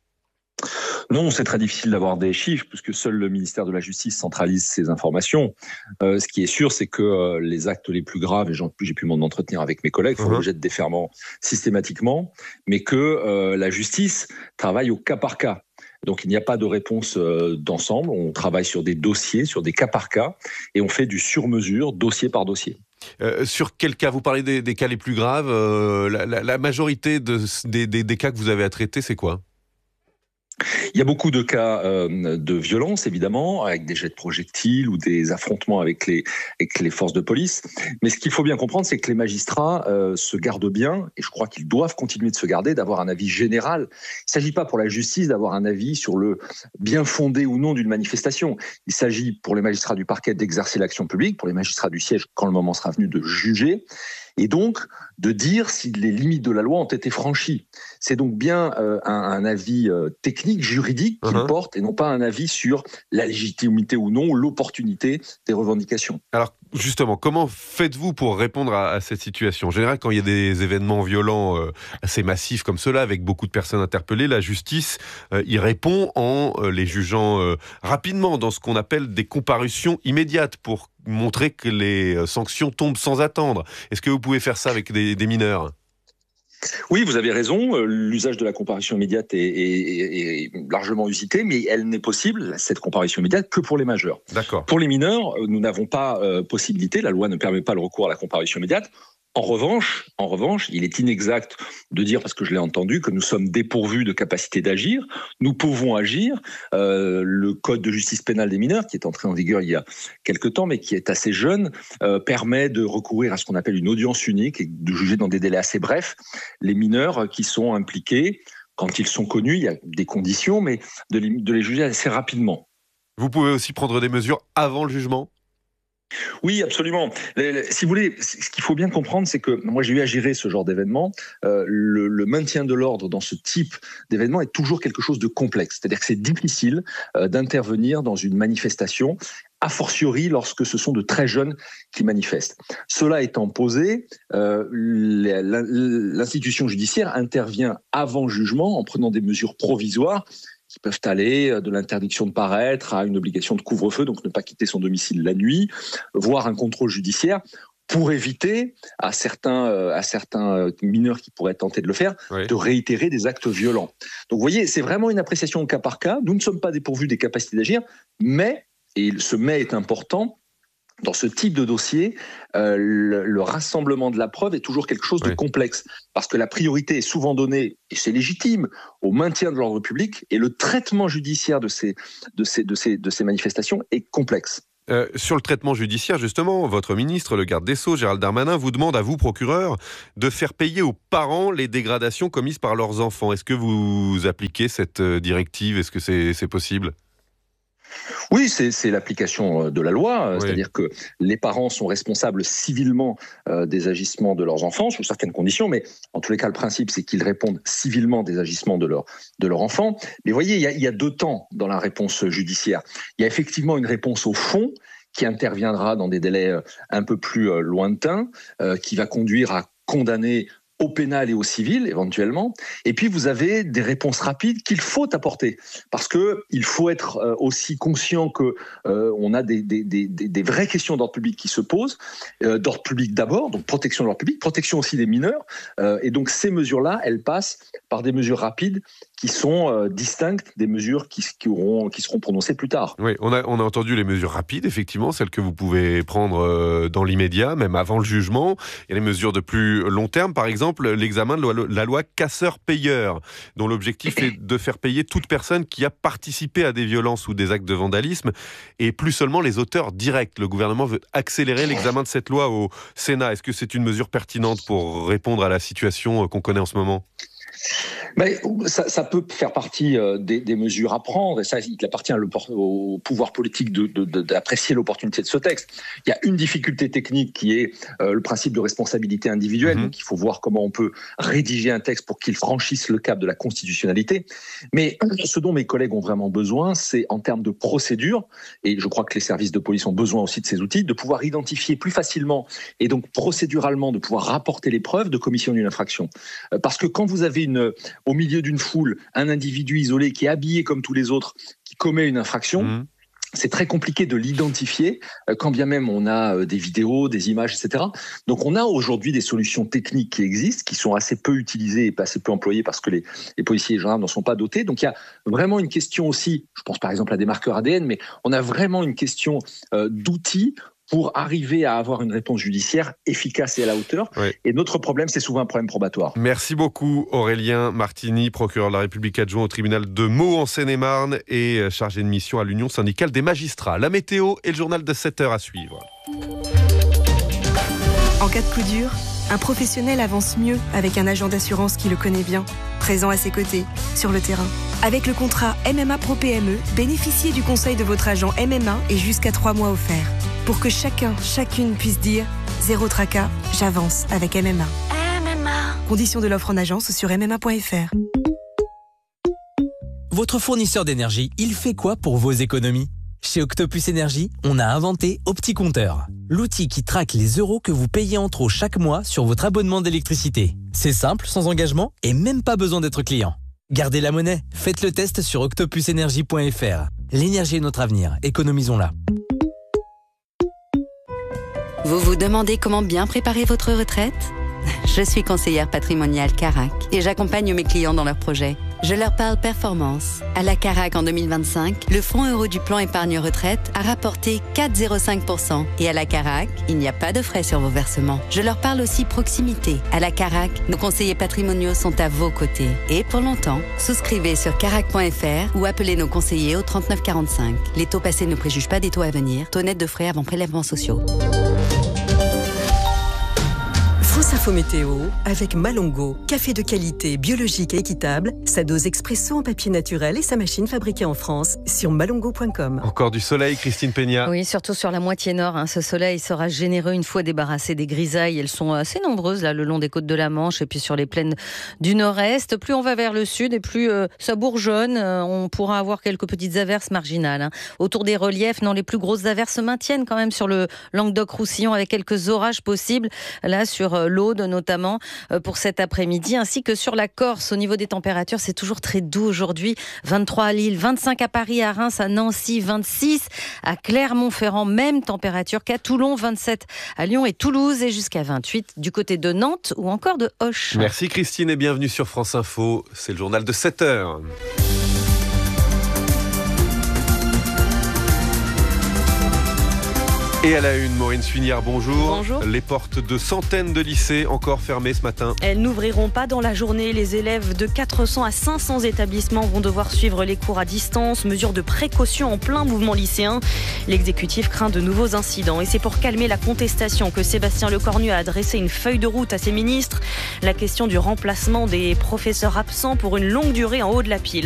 Non, c'est très difficile d'avoir des chiffres puisque seul le ministère de la Justice centralise ces informations. Ce qui est sûr, c'est que les actes les plus graves, et j'ai pu m'en entretenir avec mes collègues, font l'objet de déferrement systématiquement, mais que la justice travaille au cas par cas. Donc il n'y a pas de réponse d'ensemble, on travaille sur des dossiers, sur des cas par cas, et on fait du sur-mesure, dossier par dossier. Sur quel cas ? Vous parlez des cas les plus graves. La majorité des cas que vous avez à traiter, c'est quoi ? Il y a beaucoup de cas de violence, évidemment, avec des jets de projectiles ou des affrontements avec les forces de police. Mais ce qu'il faut bien comprendre, c'est que les magistrats se gardent bien, et je crois qu'ils doivent continuer de se garder, d'avoir un avis général. Il ne s'agit pas pour la justice d'avoir un avis sur le bien fondé ou non d'une manifestation. Il s'agit pour les magistrats du parquet d'exercer l'action publique, pour les magistrats du siège, quand le moment sera venu, de juger, et donc de dire si les limites de la loi ont été franchies. C'est donc bien un avis technique, juridique qu'il porte, et non pas un avis sur la légitimité ou non, ou l'opportunité des revendications. Alors, Justement, comment faites-vous pour répondre à cette situation ? En général, quand il y a des événements violents assez massifs comme cela, avec beaucoup de personnes interpellées, la justice y répond en les jugeant rapidement dans ce qu'on appelle des comparutions immédiates pour montrer que les sanctions tombent sans attendre. Est-ce que vous pouvez faire ça avec des mineurs ? Oui, vous avez raison. L'usage de la comparution immédiate est largement usité, mais elle n'est possible, cette comparution immédiate, que pour les majeurs. D'accord. Pour les mineurs, nous n'avons pas possibilité, la loi ne permet pas le recours à la comparution immédiate. En revanche, il est inexact de dire, parce que je l'ai entendu, que nous sommes dépourvus de capacité d'agir. Nous pouvons agir. Le Code de justice pénale des mineurs, qui est entré en vigueur il y a quelque temps, mais qui est assez jeune, permet de recourir à ce qu'on appelle une audience unique et de juger dans des délais assez brefs les mineurs qui sont impliqués. Quand ils sont connus, il y a des conditions, mais de les juger assez rapidement. Vous pouvez aussi prendre des mesures avant le jugement ? Oui, absolument. Si vous voulez, ce qu'il faut bien comprendre, c'est que moi j'ai eu à gérer ce genre d'événement. Le maintien de l'ordre dans ce type d'événement est toujours quelque chose de complexe. C'est-à-dire que c'est difficile d'intervenir dans une manifestation, a fortiori lorsque ce sont de très jeunes qui manifestent. Cela étant posé, l'institution judiciaire intervient avant jugement en prenant des mesures provisoires qui peuvent aller de l'interdiction de paraître à une obligation de couvre-feu, donc ne pas quitter son domicile la nuit, voire un contrôle judiciaire, pour éviter à certains mineurs qui pourraient tenter de le faire, de réitérer des actes violents. Donc vous voyez, c'est vraiment une appréciation au cas par cas. Nous ne sommes pas dépourvus des capacités d'agir, mais, et ce mais est important, dans ce type de dossier, le rassemblement de la preuve est toujours quelque chose de complexe, parce que la priorité est souvent donnée, et c'est légitime, au maintien de l'ordre public, et le traitement judiciaire de ces manifestations est complexe. Sur le traitement judiciaire, justement, votre ministre, le garde des Sceaux, Gérald Darmanin, vous demande à vous, procureur, de faire payer aux parents les dégradations commises par leurs enfants. Est-ce que vous appliquez cette directive ? Est-ce que c'est possible ? Oui, c'est l'application de la loi, c'est-à-dire que les parents sont responsables civilement des agissements de leurs enfants, sous certaines conditions, mais en tous les cas, le principe, c'est qu'ils répondent civilement des agissements de leur enfant. Mais vous voyez, il y a deux temps dans la réponse judiciaire. Il y a effectivement une réponse au fond, qui interviendra dans des délais un peu plus lointains, qui va conduire à condamner au pénal et au civil, éventuellement. Et puis, vous avez des réponses rapides qu'il faut apporter. Parce que il faut être aussi conscient que on a des vraies questions d'ordre public qui se posent. D'ordre public d'abord, donc protection de l'ordre public, protection aussi des mineurs. Et donc, ces mesures-là, elles passent par des mesures rapides qui sont distinctes des mesures qui seront prononcées plus tard. Oui, on a entendu les mesures rapides, effectivement, celles que vous pouvez prendre dans l'immédiat, même avant le jugement. Il y a les mesures de plus long terme, par exemple, l'examen de la loi casseur-payeur, dont l'objectif est de faire payer toute personne qui a participé à des violences ou des actes de vandalisme, et plus seulement les auteurs directs. Le gouvernement veut accélérer l'examen de cette loi au Sénat. Est-ce que c'est une mesure pertinente pour répondre à la situation qu'on connaît en ce moment ? Mais ça peut faire partie des mesures à prendre, et ça, il appartient au pouvoir politique d'apprécier l'opportunité de ce texte. Il y a une difficulté technique qui est le principe de responsabilité individuelle, donc il faut voir comment on peut rédiger un texte pour qu'il franchisse le cap de la constitutionnalité. Mais ce dont mes collègues ont vraiment besoin, c'est en termes de procédure, et je crois que les services de police ont besoin aussi de ces outils, de pouvoir identifier plus facilement, et donc procéduralement, de pouvoir rapporter les preuves de commission d'une infraction. Parce que quand vous avez au milieu d'une foule, un individu isolé qui est habillé comme tous les autres, qui commet une infraction, c'est très compliqué de l'identifier, quand bien même on a des vidéos, des images, etc. Donc on a aujourd'hui des solutions techniques qui existent, qui sont assez peu utilisées et assez peu employées parce que les policiers et les gendarmes n'en sont pas dotés. Donc il y a vraiment une question aussi, je pense par exemple à des marqueurs ADN, mais on a vraiment une question d'outils pour arriver à avoir une réponse judiciaire efficace et à la hauteur. Et notre problème, c'est souvent un problème probatoire. Merci beaucoup Aurélien Martini, procureur de la République adjoint au tribunal de Meaux en Seine-et-Marne et chargé de mission à l'Union syndicale des magistrats. La météo et le journal de 7h à suivre. En cas de coup dur, un professionnel avance mieux avec un agent d'assurance qui le connaît bien, présent à ses côtés, sur le terrain. Avec le contrat MMA Pro PME, bénéficiez du conseil de votre agent MMA et jusqu'à 3 mois offerts. Pour que chacune puisse dire « Zéro tracas, j'avance avec MMA ». Conditions de l'offre en agence sur MMA.fr. Votre fournisseur d'énergie, il fait quoi pour vos économies ? Chez Octopus Énergie, on a inventé OptiCompteur, l'outil qui traque les euros que vous payez en trop chaque mois sur votre abonnement d'électricité. C'est simple, sans engagement et même pas besoin d'être client. Gardez la monnaie, faites le test sur octopusenergie.fr. L'énergie est notre avenir, économisons-la. Vous vous demandez comment bien préparer votre retraite ? Je suis conseillère patrimoniale Carac et j'accompagne mes clients dans leurs projets. Je leur parle performance. À la Carac en 2025, le fonds euro du plan épargne retraite a rapporté 4,05%. Et à la Carac, il n'y a pas de frais sur vos versements. Je leur parle aussi proximité. À la Carac, nos conseillers patrimoniaux sont à vos côtés. Et pour longtemps, souscrivez sur carac.fr ou appelez nos conseillers au 3945. Les taux passés ne préjugent pas des taux à venir. Taux net de frais avant prélèvements sociaux. France Info Météo avec Malongo, café de qualité, biologique et équitable, sa dose expresso en papier naturel et sa machine fabriquée en France sur malongo.com. Encore du soleil, Christine Peña. Oui, surtout sur la moitié nord. Ce soleil sera généreux une fois débarrassé des grisailles. Elles sont assez nombreuses là, le long des côtes de la Manche et puis sur les plaines du nord-est. Plus on va vers le sud et plus ça bourgeonne. On pourra avoir quelques petites averses marginales. Autour des reliefs, non, les plus grosses averses se maintiennent quand même sur le Languedoc-Roussillon avec quelques orages possibles. Là, sur l'Aude notamment pour cet après-midi, ainsi que sur la Corse. Au niveau des températures, c'est toujours très doux aujourd'hui. 23 à Lille, 25 à Paris, à Reims, à Nancy, 26 à Clermont-Ferrand, même température qu'à Toulon, 27 à Lyon et Toulouse et jusqu'à 28 du côté de Nantes ou encore de Auch. Merci Christine et bienvenue sur France Info. C'est le journal de 7h. Et à la une, Maureen Suignard, bonjour. Bonjour. Les portes de centaines de lycées encore fermées ce matin. Elles n'ouvriront pas dans la journée. Les élèves de 400 à 500 établissements vont devoir suivre les cours à distance. Mesure de précaution en plein mouvement lycéen. L'exécutif craint de nouveaux incidents. Et c'est pour calmer la contestation que Sébastien Lecornu a adressé une feuille de route à ses ministres. La question du remplacement des professeurs absents pour une longue durée en haut de la pile.